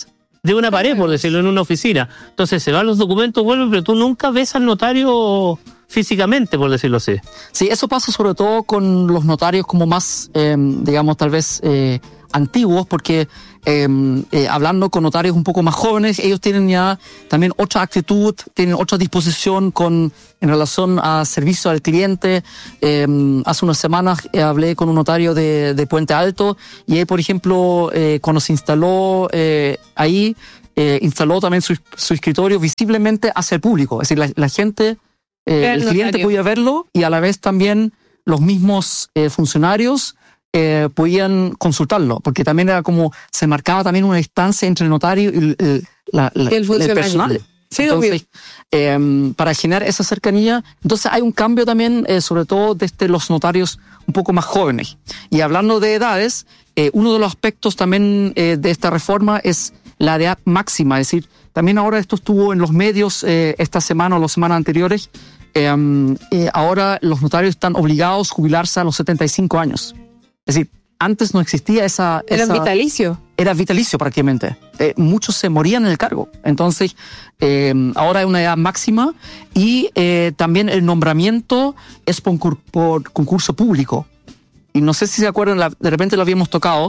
de una pared, por decirlo, en una oficina. Entonces se van los documentos, vuelven, pero tú nunca ves al notario físicamente, por decirlo así. Sí, eso pasa sobre todo con los notarios como más, eh, digamos, tal vez eh, antiguos, porque eh, eh, hablando con notarios un poco más jóvenes, ellos tienen ya también otra actitud, tienen otra disposición con en relación a servicio al cliente. Eh, hace unas semanas eh, hablé con un notario de, de Puente Alto y él, por ejemplo, eh, cuando se instaló eh, ahí, eh, instaló también su, su escritorio visiblemente hacia el público. Es decir, la, la gente... Eh, el cliente podía verlo y a la vez también los mismos eh, funcionarios eh, podían consultarlo, porque también era como, se marcaba también una distancia entre el notario y el, el, la, la, el, el personal. Sí, entonces, eh, para generar esa cercanía, entonces hay un cambio también, eh, sobre todo desde los notarios un poco más jóvenes. Y hablando de edades, eh, uno de los aspectos también eh, de esta reforma es la edad máxima, es decir, también ahora esto estuvo en los medios eh, esta semana o las semanas anteriores. Eh, eh, ahora los notarios están obligados a jubilarse a los setenta y cinco años. Es decir, antes no existía esa... Era esa, vitalicio. Era vitalicio prácticamente. Eh, muchos se morían en el cargo. Entonces, eh, ahora hay una edad máxima y eh, también el nombramiento es por, por concurso público. Y no sé si se acuerdan, la, de repente lo habíamos tocado,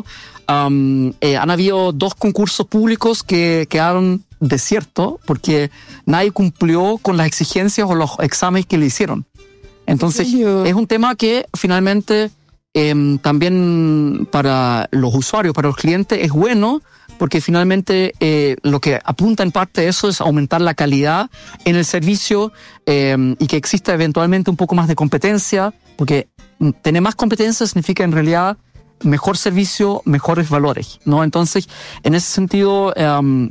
um, eh, han habido dos concursos públicos que quedaron desiertos porque nadie cumplió con las exigencias o los exámenes que le hicieron. Entonces, es un tema que finalmente eh, también para los usuarios, para los clientes, es bueno porque finalmente eh, lo que apunta en parte de eso es aumentar la calidad en el servicio eh, y que exista eventualmente un poco más de competencia, porque tener más competencia significa en realidad mejor servicio, mejores valores, ¿no? Entonces, en ese sentido, um,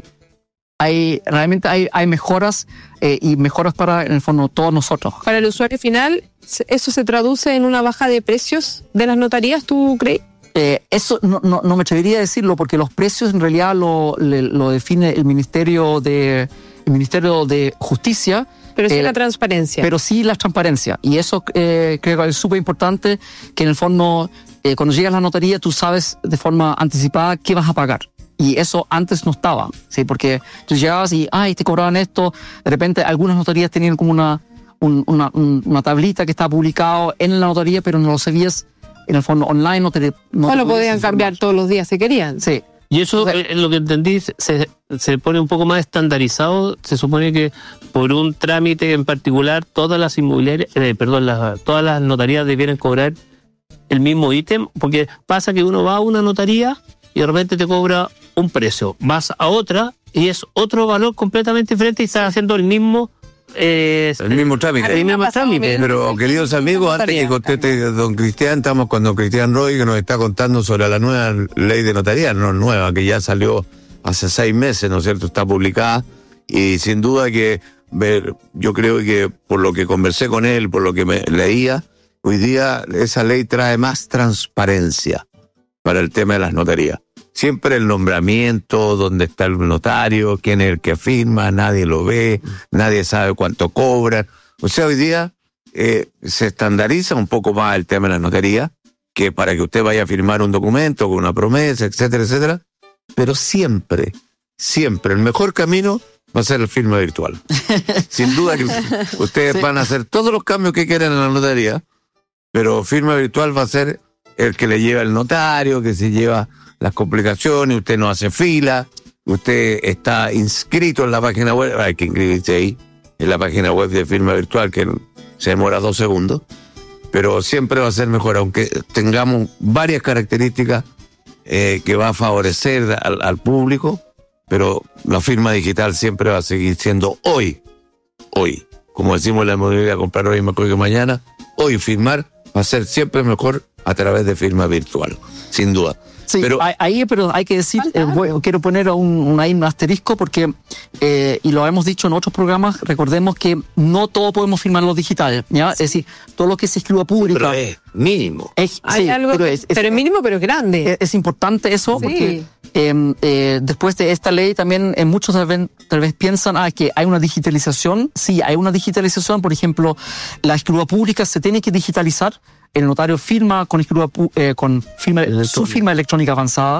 hay realmente hay, hay mejoras eh, y mejoras para, en el fondo, todos nosotros. Para el usuario final, ¿eso se traduce en una baja de precios de las notarías, tú crees? Eh, eso no, no, no me atrevería a decirlo porque los precios en realidad lo, le, lo define el Ministerio de, el Ministerio de Justicia. Pero sí eh, la transparencia. Pero sí la transparencia. Y eso eh, creo que es súper importante, que en el fondo, eh, cuando llegas a la notaría, tú sabes de forma anticipada qué vas a pagar. Y eso antes no estaba, ¿sí? Porque tú llegabas y, ay, te cobraban esto. De repente, algunas notarías tenían como una, un, una, un, una tablita que estaba publicado en la notaría, pero no lo sabías en el fondo online. No te, no o te lo podían cambiar todos los días si querían. Sí. Y eso, eh, lo que entendí, se, se pone un poco más estandarizado. Se supone que por un trámite en particular, todas las inmobiliarias, eh, perdón, las, todas las notarías debieran cobrar el mismo ítem, porque pasa que uno va a una notaría y de repente te cobra un precio, vas a otra y es otro valor completamente diferente y estás haciendo el mismo... Eh, el mismo trámite. El mismo trámite. Pero, queridos amigos, antes que conteste don Cristian, estamos con don Cristian Roy, que nos está contando sobre la nueva ley de notaría, no nueva, que ya salió hace seis meses, ¿no es cierto? Está publicada y sin duda que ver, yo creo que por lo que conversé con él, por lo que me leía, hoy día esa ley trae más transparencia para el tema de las notarías. Siempre el nombramiento, dónde está el notario, quién es el que firma, nadie lo ve, nadie sabe cuánto cobran. O sea, hoy día eh, se estandariza un poco más el tema de la notaría, que para que usted vaya a firmar un documento con una promesa, etcétera, etcétera. Pero siempre, siempre, el mejor camino va a ser el firma virtual. Sin duda que ustedes sí. van a hacer todos los cambios que quieran en la notaría, pero firma virtual va a ser el que le lleva el notario, que se lleva las complicaciones, usted no hace fila, usted está inscrito en la página web, hay que inscribirse ahí, en la página web de firma virtual, que se demora dos segundos, pero siempre va a ser mejor, aunque tengamos varias características eh, que va a favorecer al, al público, pero la firma digital siempre va a seguir siendo hoy, hoy, como decimos en la inmobiliaria, comprar hoy mejor que mañana, hoy firmar va a ser siempre mejor a través de firma virtual, sin duda. Sí, pero ahí pero hay que decir, eh, bueno, quiero poner un, un, ahí un asterisco porque, eh, y lo hemos dicho en otros programas, recordemos que no todo podemos firmarlo digital, ¿ya? Es decir, todo lo que se escriba pública. Pero es mínimo. Es, hay sí, algo, pero es, es, pero es mínimo, pero es grande. Es, es importante eso, sí. porque eh, eh, después de esta ley también eh, muchos tal vez, tal vez piensan ah, que hay una digitalización. Sí, hay una digitalización, por ejemplo, la escritura pública se tiene que digitalizar. El notario firma con escritura, eh, con firma, su firma electrónica avanzada,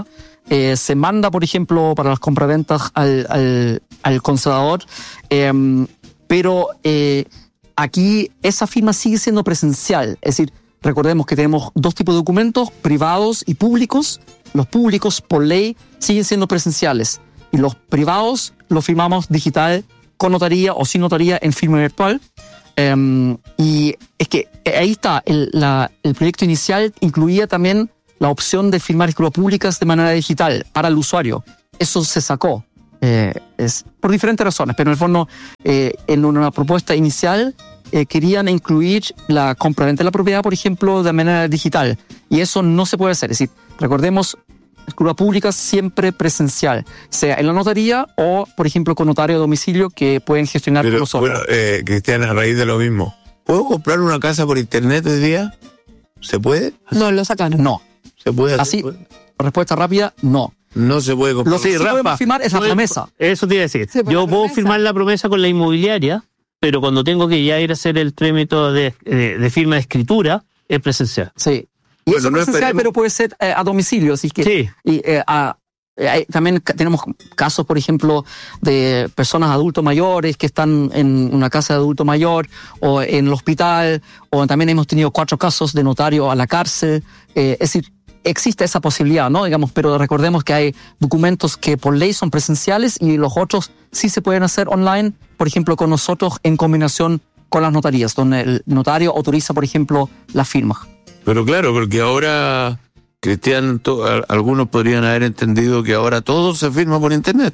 eh, se manda, por ejemplo, para las compraventas al, al, al conservador, eh, pero eh, aquí esa firma sigue siendo presencial. Es decir, recordemos que tenemos dos tipos de documentos, privados y públicos. Los públicos, por ley, siguen siendo presenciales. Y los privados los firmamos digital, con notaría o sin notaría, en firma virtual. Um, y es que ahí está, el, la, el proyecto inicial incluía también la opción de firmar escrituras públicas de manera digital para el usuario. Eso se sacó. Eh, es por diferentes razones, pero en el fondo, eh, en una propuesta inicial, eh, querían incluir la compraventa de la propiedad, por ejemplo, de manera digital. Y eso no se puede hacer. Es decir, recordemos, escritura pública siempre presencial, sea en la notaría o, por ejemplo, con notario de domicilio que pueden gestionar Pero, nosotros. bueno, eh, Cristian, a raíz de lo mismo, ¿puedo comprar una casa por internet hoy día? ¿Se puede? No, lo sacaron. No. ¿Se puede hacer? Así, respuesta rápida, no. No se puede comprar. Lo que sí podemos firmar es la promesa. Eso te iba a decir. Sí, por Yo la puedo promesa. firmar la promesa con la inmobiliaria, pero cuando tengo que ya ir a hacer el trámite de, de, de firma de escritura, es presencial. Sí. Y Bueno, eso no es presencial, esperemos. pero puede ser eh, a domicilio. Así que, Sí. y, eh, a- eh, hay- también ca- tenemos casos, por ejemplo, de personas adultos mayores que están en una casa de adulto mayor o en el hospital, o también hemos tenido cuatro casos de notario a la cárcel. Eh, es decir, existe esa posibilidad, ¿no? Digamos, pero recordemos que hay documentos que por ley son presenciales y los otros sí se pueden hacer online, por ejemplo, con nosotros en combinación con las notarías, donde el notario autoriza, por ejemplo, la firma. Pero claro, porque ahora, Cristian, to- a- algunos podrían haber entendido que ahora todo se firma por internet.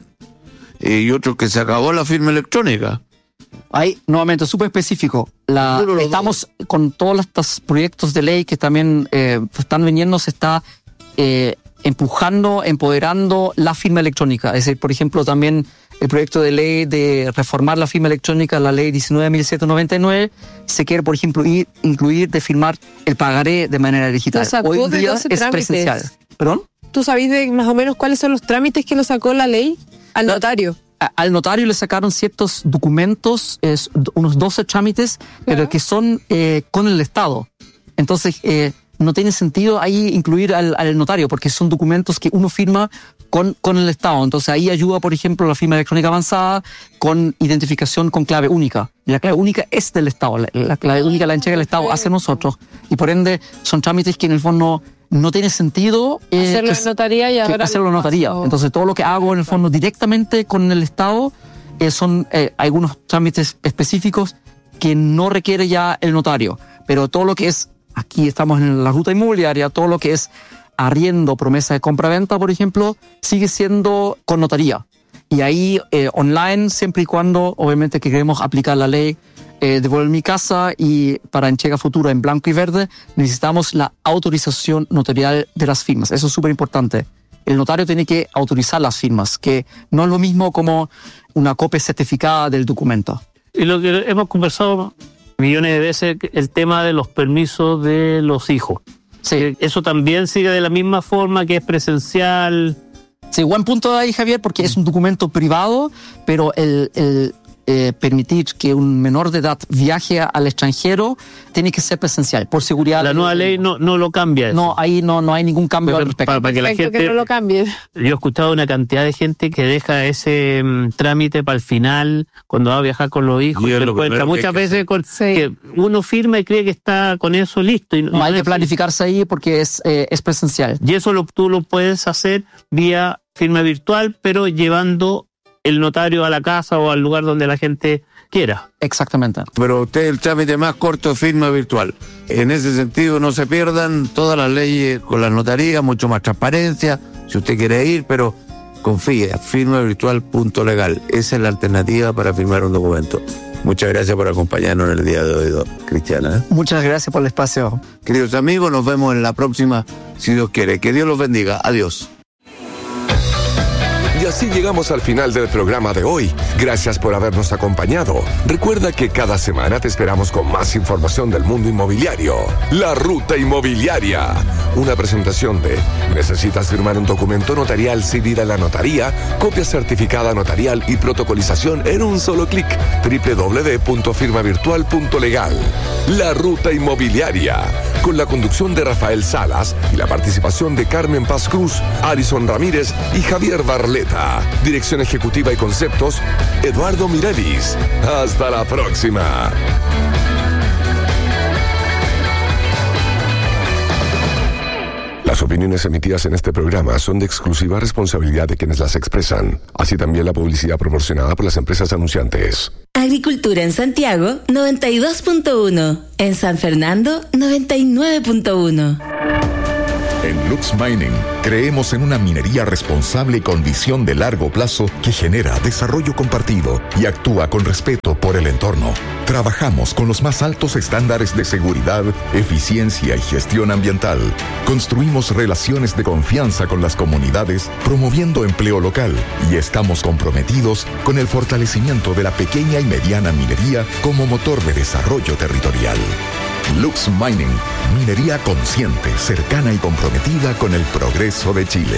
Y otros que se acabó la firma electrónica. Ahí, nuevamente, súper específico. La, Uno de los estamos con todos estos proyectos de ley que también eh, están viniendo, se está eh, empujando, empoderando la firma electrónica. Es decir, por ejemplo, también el proyecto de ley de reformar la firma electrónica, la ley diecinueve mil setecientos noventa y nueve, se quiere, por ejemplo, ir- incluir de firmar el pagaré de manera digital. Lo sacó Hoy en de día doce es trámites. presencial. ¿Perdón? ¿Tú sabés de más o menos cuáles son los trámites que lo sacó la ley al No. notario? A- Al notario le sacaron ciertos documentos, es, d- unos doce trámites, pero que son eh, con el Estado. Entonces, eh, no tiene sentido ahí incluir al, al notario, porque son documentos que uno firma con, con el Estado. Entonces, ahí ayuda, por ejemplo, la firma electrónica avanzada con identificación con clave única. Y la clave única es del Estado. La, la clave única la entrega el Estado hacia nosotros. Y por ende, son trámites que en el fondo no tiene sentido eh, Hacerlo que en notaría y que ahora hacerlo en lo notaría. paso. Entonces, todo lo que hago en el fondo directamente con el Estado eh, son eh, algunos trámites específicos que no requiere ya el notario. Pero todo lo que es, aquí estamos en la ruta inmobiliaria, todo lo que es arriendo, promesa de compra-venta, por ejemplo, sigue siendo con notaría. Y ahí eh, online, siempre y cuando, obviamente, que queremos aplicar la ley, eh, devolver mi casa y para entrega futura en blanco y verde, necesitamos la autorización notarial de las firmas. Eso es súper importante. El notario tiene que autorizar las firmas, que no es lo mismo como una copia certificada del documento. Y lo que hemos conversado millones de veces, el tema de los permisos de los hijos. Sí. Eso también sigue de la misma forma que es presencial. Sí, buen punto ahí, Javier, porque es un documento privado, pero el, el eh, permitir que un menor de edad viaje al extranjero tiene que ser presencial, por seguridad. La nueva ley no, no lo cambia eso. No, ahí no, no hay ningún cambio al respecto. Para, para que la Perfecto, gente... que no lo cambien. Yo he escuchado una cantidad de gente que deja ese mm, trámite para el final, cuando va a viajar con los hijos, Y y es se lo encuentra primero que hay muchas que veces con, Sí. que uno firma y cree que está con eso listo. Y, No hay no que es- planificarse ahí porque es, eh, es presencial. y eso lo, tú lo puedes hacer vía firma virtual, pero llevando el notario a la casa o al lugar donde la gente quiera. Exactamente. Pero usted el trámite más corto es firma virtual. En ese sentido, no se pierdan todas las leyes con la notaría, mucho más transparencia, si usted quiere ir, pero confíe, firma virtual punto legal. Esa es la alternativa para firmar un documento. Muchas gracias por acompañarnos en el día de hoy, do- Cristiana. ¿eh? Muchas gracias por el espacio. Queridos amigos, nos vemos en la próxima, si Dios quiere. Que Dios los bendiga. Adiós. Y así llegamos al final del programa de hoy. Gracias por habernos acompañado. Recuerda que cada semana te esperamos con más información del mundo inmobiliario. La Ruta Inmobiliaria. Una presentación de ¿necesitas firmar un documento notarial sin ir a la notaría? Copia certificada notarial y protocolización en un solo clic. doble u doble u doble u punto firma virtual punto legal. La Ruta Inmobiliaria. con la conducción de Rafael Salas y la participación de Carmen Paz Cruz, Alison Ramírez y Javier Barleta. Dirección ejecutiva y conceptos, Eduardo Mirelis. Hasta la próxima. Las opiniones emitidas en este programa son de exclusiva responsabilidad de quienes las expresan, así también la publicidad proporcionada por las empresas anunciantes. Agricultura en Santiago, noventa y dos punto uno. En San Fernando, noventa y nueve punto uno. En Lux Mining creemos en una minería responsable y con visión de largo plazo que genera desarrollo compartido y actúa con respeto por el entorno. Trabajamos con los más altos estándares de seguridad, eficiencia y gestión ambiental. Construimos relaciones de confianza con las comunidades, promoviendo empleo local, y estamos comprometidos con el fortalecimiento de la pequeña y mediana minería como motor de desarrollo territorial. Lux Mining, minería consciente, cercana y comprometida con el progreso de Chile.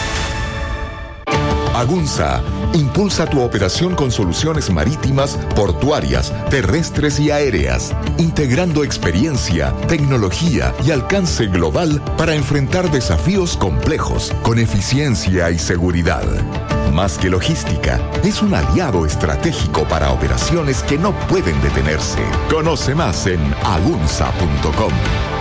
Agunza, impulsa tu operación con soluciones marítimas, portuarias, terrestres y aéreas, integrando experiencia, tecnología y alcance global para enfrentar desafíos complejos con eficiencia y seguridad. Más que logística, es un aliado estratégico para operaciones que no pueden detenerse. Conoce más en agunza punto com.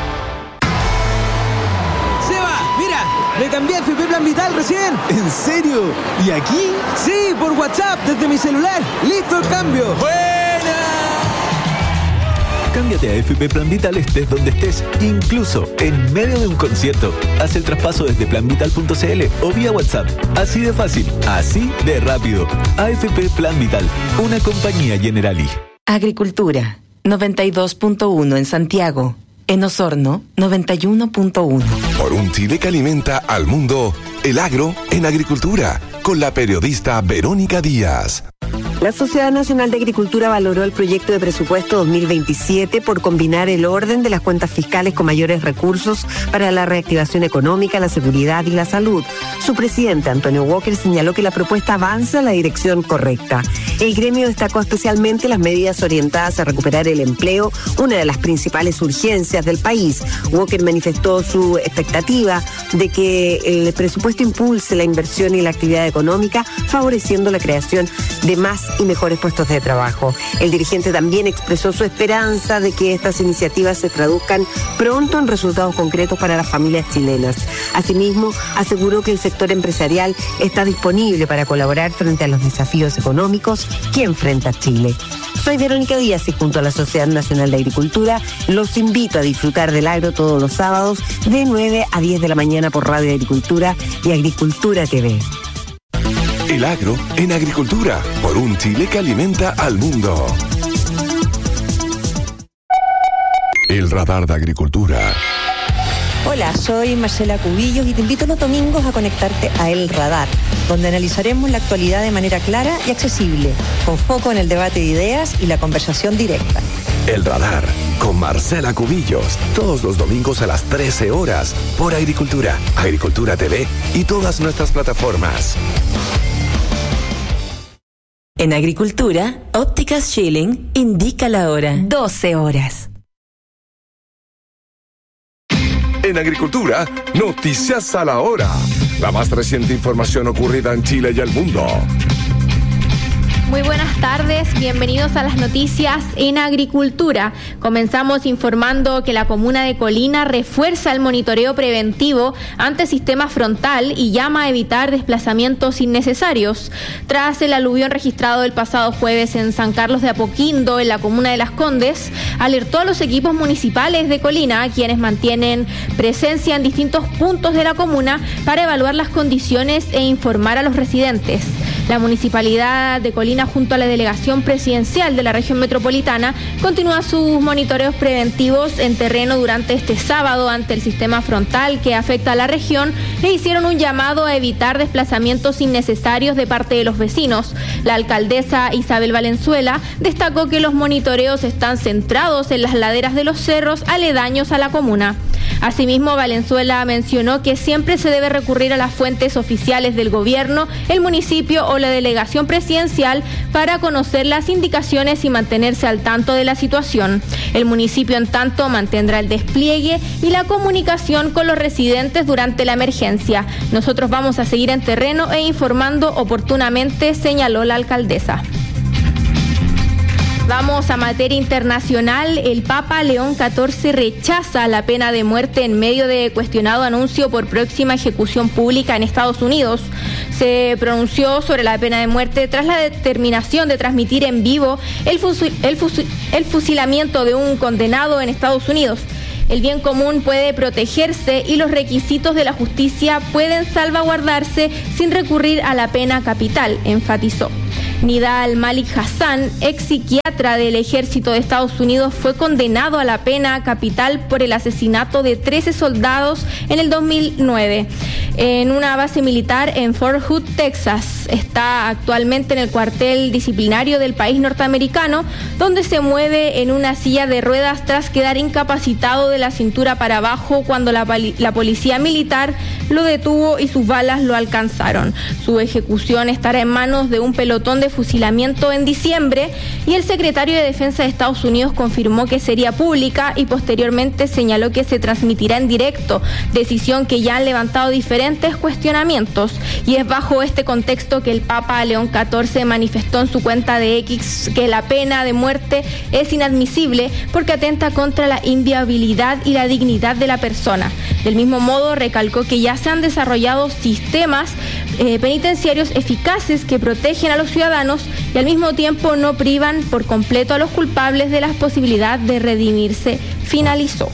Me cambié a F P Plan Vital recién. ¿En serio? ¿Y aquí? Sí, por WhatsApp, desde mi celular. ¡Listo el cambio! ¡Buena! Cámbiate a F P Plan Vital estés donde estés, incluso en medio de un concierto. Haz el traspaso desde plan vital punto c l o vía WhatsApp. Así de fácil, así de rápido. A F P Plan Vital, una compañía Generali. Agricultura, noventa y dos punto uno en Santiago. En Osorno, noventa y uno punto uno. Por un Chile que alimenta al mundo, el agro en agricultura, con la periodista Verónica Díaz. La Sociedad Nacional de Agricultura valoró el proyecto de presupuesto dos mil veintisiete por combinar el orden de las cuentas fiscales con mayores recursos para la reactivación económica, la seguridad y la salud. Su presidente, Antonio Walker, señaló que la propuesta avanza en la dirección correcta. El gremio destacó especialmente las medidas orientadas a recuperar el empleo, una de las principales urgencias del país. Walker manifestó su expectativa de que el presupuesto impulse la inversión y la actividad económica, favoreciendo la creación de más y mejores puestos de trabajo. El dirigente también expresó su esperanza de que estas iniciativas se traduzcan pronto en resultados concretos para las familias chilenas. Asimismo, aseguró que el sector empresarial está disponible para colaborar frente a los desafíos económicos que enfrenta Chile. Soy Verónica Díaz y junto a la Sociedad Nacional de Agricultura los invito a disfrutar del agro todos los sábados de nueve a diez de la mañana por Radio Agricultura y Agricultura T V. El agro en agricultura, por un Chile que alimenta al mundo. El radar de agricultura. Hola, soy Marcela Cubillos y te invito los domingos a conectarte a El Radar, donde analizaremos la actualidad de manera clara y accesible, con foco en el debate de ideas y la conversación directa. El Radar, con Marcela Cubillos, todos los domingos a las trece horas, por Agricultura, Agricultura T V y todas nuestras plataformas. En Agricultura, Ópticas Schilling indica la hora. doce horas. En Agricultura, noticias a la hora. La más reciente información ocurrida en Chile y el mundo. Muy buenas tardes, bienvenidos a las noticias en Agricultura. Comenzamos informando que la comuna de Colina refuerza el monitoreo preventivo ante sistema frontal y llama a evitar desplazamientos innecesarios. Tras el aluvión registrado el pasado jueves en San Carlos de Apoquindo, en la comuna de Las Condes, alertó a los equipos municipales de Colina, quienes mantienen presencia en distintos puntos de la comuna, para evaluar las condiciones e informar a los residentes. La municipalidad de Colina, junto a la delegación presidencial de la región metropolitana, continúa sus monitoreos preventivos en terreno durante este sábado ante el sistema frontal que afecta a la región. Le hicieron un llamado a evitar desplazamientos innecesarios de parte de los vecinos. La alcaldesa Isabel Valenzuela destacó que los monitoreos están centrados en las laderas de los cerros aledaños a la comuna. Asimismo, Valenzuela mencionó que siempre se debe recurrir a las fuentes oficiales del gobierno, el municipio o la delegación presidencial para conocer las indicaciones y mantenerse al tanto de la situación. El municipio, en tanto, mantendrá el despliegue y la comunicación con los residentes durante la emergencia. Nosotros vamos a seguir en terreno e informando oportunamente, señaló la alcaldesa. Vamos a materia internacional. El Papa León catorce rechaza la pena de muerte en medio de cuestionado anuncio por próxima ejecución pública en Estados Unidos. Se pronunció sobre la pena de muerte tras la determinación de transmitir en vivo el, fusil, el, fusil, el fusilamiento de un condenado en Estados Unidos. El bien común puede protegerse y los requisitos de la justicia pueden salvaguardarse sin recurrir a la pena capital, enfatizó. Nidal Malik Hassan, ex psiquiatra del ejército de Estados Unidos, fue condenado a la pena capital por el asesinato de trece soldados en el dos mil nueve en una base militar en Fort Hood, Texas. Está actualmente en el cuartel disciplinario del país norteamericano, donde se mueve en una silla de ruedas tras quedar incapacitado de la cintura para abajo cuando la, la policía militar lo detuvo y sus balas lo alcanzaron. Su ejecución estará en manos de un pelotón de fusilamiento en diciembre, y el secretario de Defensa de Estados Unidos confirmó que sería pública y posteriormente señaló que se transmitirá en directo, decisión que ya han levantado diferentes cuestionamientos. Y es bajo este contexto que el Papa León catorce manifestó en su cuenta de X que la pena de muerte es inadmisible porque atenta contra la inviolabilidad y la dignidad de la persona. Del mismo modo, recalcó que ya se han desarrollado sistemas eh, penitenciarios eficaces que protegen a los ciudadanos y al mismo tiempo no privan por completo a los culpables de la posibilidad de redimirse, finalizó.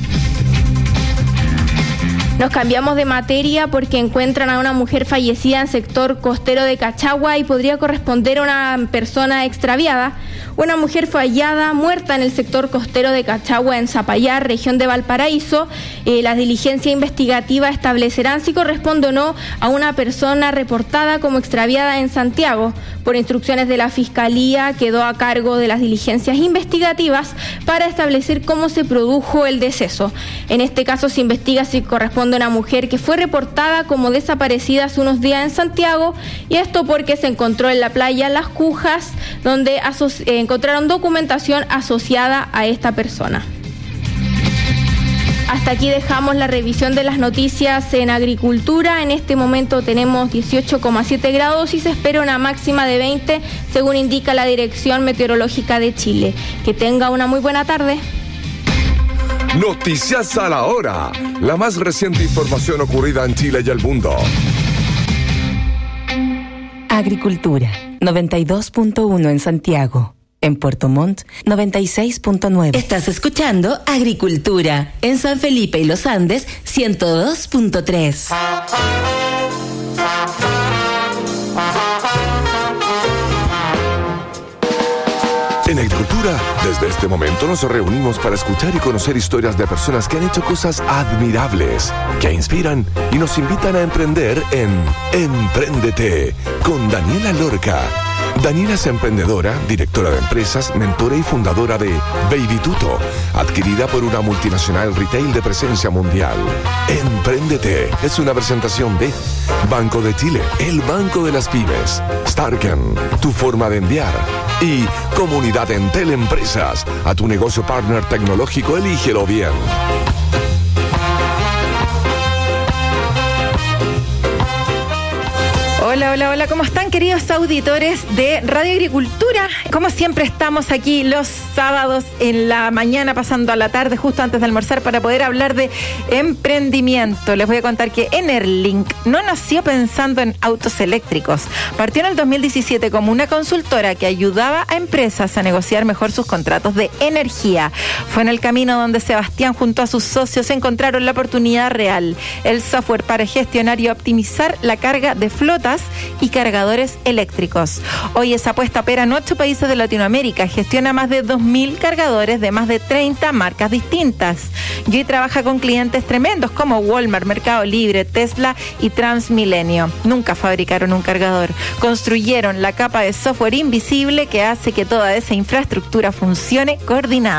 Nos cambiamos de materia porque encuentran a una mujer fallecida en sector costero de Cachagua y podría corresponder a una persona extraviada. Una mujer fue hallada muerta en el sector costero de Cachagua, en Zapallar, región de Valparaíso. Eh, las diligencias investigativas establecerán si corresponde o no a una persona reportada como extraviada en Santiago. Por instrucciones de la Fiscalía, quedó a cargo de las diligencias investigativas para establecer cómo se produjo el deceso. En este caso se investiga si corresponde a una mujer que fue reportada como desaparecida hace unos días en Santiago, y esto porque se encontró en la playa Las Cujas, donde aso- eh, encontraron documentación asociada a esta persona. Hasta aquí dejamos la revisión de las noticias en agricultura. En este momento tenemos dieciocho coma siete grados y se espera una máxima de veinte, según indica la Dirección Meteorológica de Chile. Que tenga una muy buena tarde. Noticias a la hora. La más reciente información ocurrida en Chile y el mundo. Agricultura, noventa y dos punto uno en Santiago. En Puerto Montt, noventa y seis punto nueve. Estás escuchando Agricultura. En San Felipe y Los Andes, ciento dos punto tres. En Agricultura, desde este momento nos reunimos para escuchar y conocer historias de personas que han hecho cosas admirables, que inspiran y nos invitan a emprender en Empréndete con Daniela Lorca. Daniela es emprendedora, directora de empresas, mentora y fundadora de Baby Tuto, adquirida por una multinacional retail de presencia mundial. Empréndete es una presentación de Banco de Chile, el banco de las pymes, Starken, tu forma de enviar, y Comunidad Entel Empresas. A tu negocio partner tecnológico, elígelo bien. Hola, hola, hola, ¿cómo están, queridos auditores de Radio Agricultura? Como siempre estamos aquí los sábados en la mañana, pasando a la tarde, justo antes de almorzar, para poder hablar de emprendimiento. Les voy a contar que Enerlink no nació pensando en autos eléctricos. Partió en el dos mil diecisiete como una consultora que ayudaba a empresas a negociar mejor sus contratos de energía. Fue en el camino donde Sebastián junto a sus socios encontraron la oportunidad real, el software para gestionar y optimizar la carga de flotas y cargadores eléctricos. Hoy esa apuesta opera en ocho países de Latinoamérica, gestiona más de dos mil cargadores de más de treinta marcas distintas. Y hoy trabaja con clientes tremendos como Walmart, Mercado Libre, Tesla y Transmilenio. Nunca fabricaron un cargador, construyeron la capa de software invisible que hace que toda esa infraestructura funcione coordinada.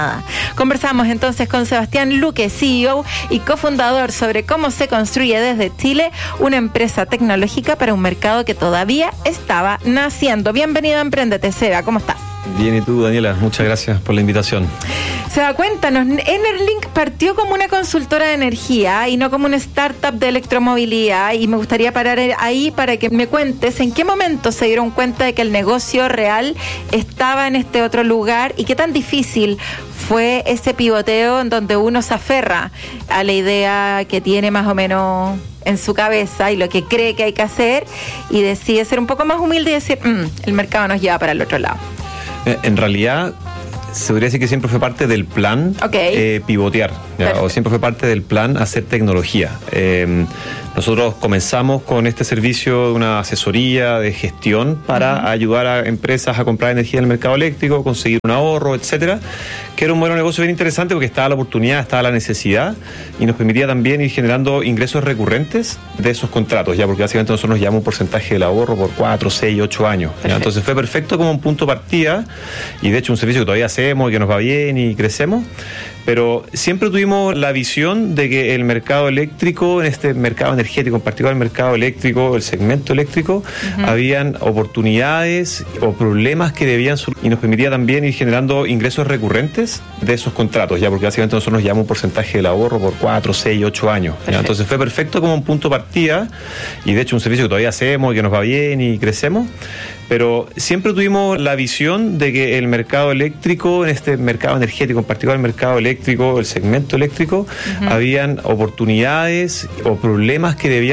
Conversamos entonces con Sebastián Luque, C E O y cofundador, sobre cómo se construye desde Chile una empresa tecnológica para un mercado que todavía estaba naciendo. Bienvenido a Emprendete, Seba, ¿cómo estás? Bien, ¿y tú, Daniela? Muchas gracias por la invitación. Seba, cuéntanos, Enerlink partió como una consultora de energía y no como una startup de electromovilidad, y me gustaría parar ahí para que me cuentes en qué momento se dieron cuenta de que el negocio real estaba en este otro lugar y qué tan difícil fue ese pivoteo en donde uno se aferra a la idea que tiene más o menos en su cabeza y lo que cree que hay que hacer, y decide ser un poco más humilde y decir, mmm, el mercado nos lleva para el otro lado. En realidad, se podría decir que siempre fue parte del plan okay. eh, pivotear, ¿ya? O siempre fue parte del plan hacer tecnología. Eh, nosotros comenzamos con este servicio de una asesoría de gestión para uh-huh. ayudar a empresas a comprar energía en el mercado eléctrico, conseguir un ahorro, etcétera, que era un modelo de negocio bien interesante porque estaba la oportunidad, estaba la necesidad, y nos permitía también ir generando ingresos recurrentes de esos contratos, ya porque básicamente nosotros nos llevamos un porcentaje del ahorro por cuatro, seis, ocho años. ¿Ya? Entonces fue perfecto como un punto de partida, y de hecho un servicio que todavía hacemos, que nos va bien y crecemos, pero siempre tuvimos la visión de que el mercado eléctrico, en este mercado energético, en particular el mercado eléctrico, el segmento eléctrico, uh-huh. habían oportunidades o problemas que debían surgir, y nos permitía también ir generando ingresos recurrentes de esos contratos, ya porque básicamente nosotros nos llevamos un porcentaje del ahorro por cuatro, seis, ocho años. Entonces fue perfecto como un punto de partida, y de hecho un servicio que todavía hacemos, que nos va bien y crecemos, pero siempre tuvimos la visión de que el mercado eléctrico, en este mercado energético, en particular el mercado eléctrico, el segmento eléctrico, uh-huh. habían oportunidades o problemas que debían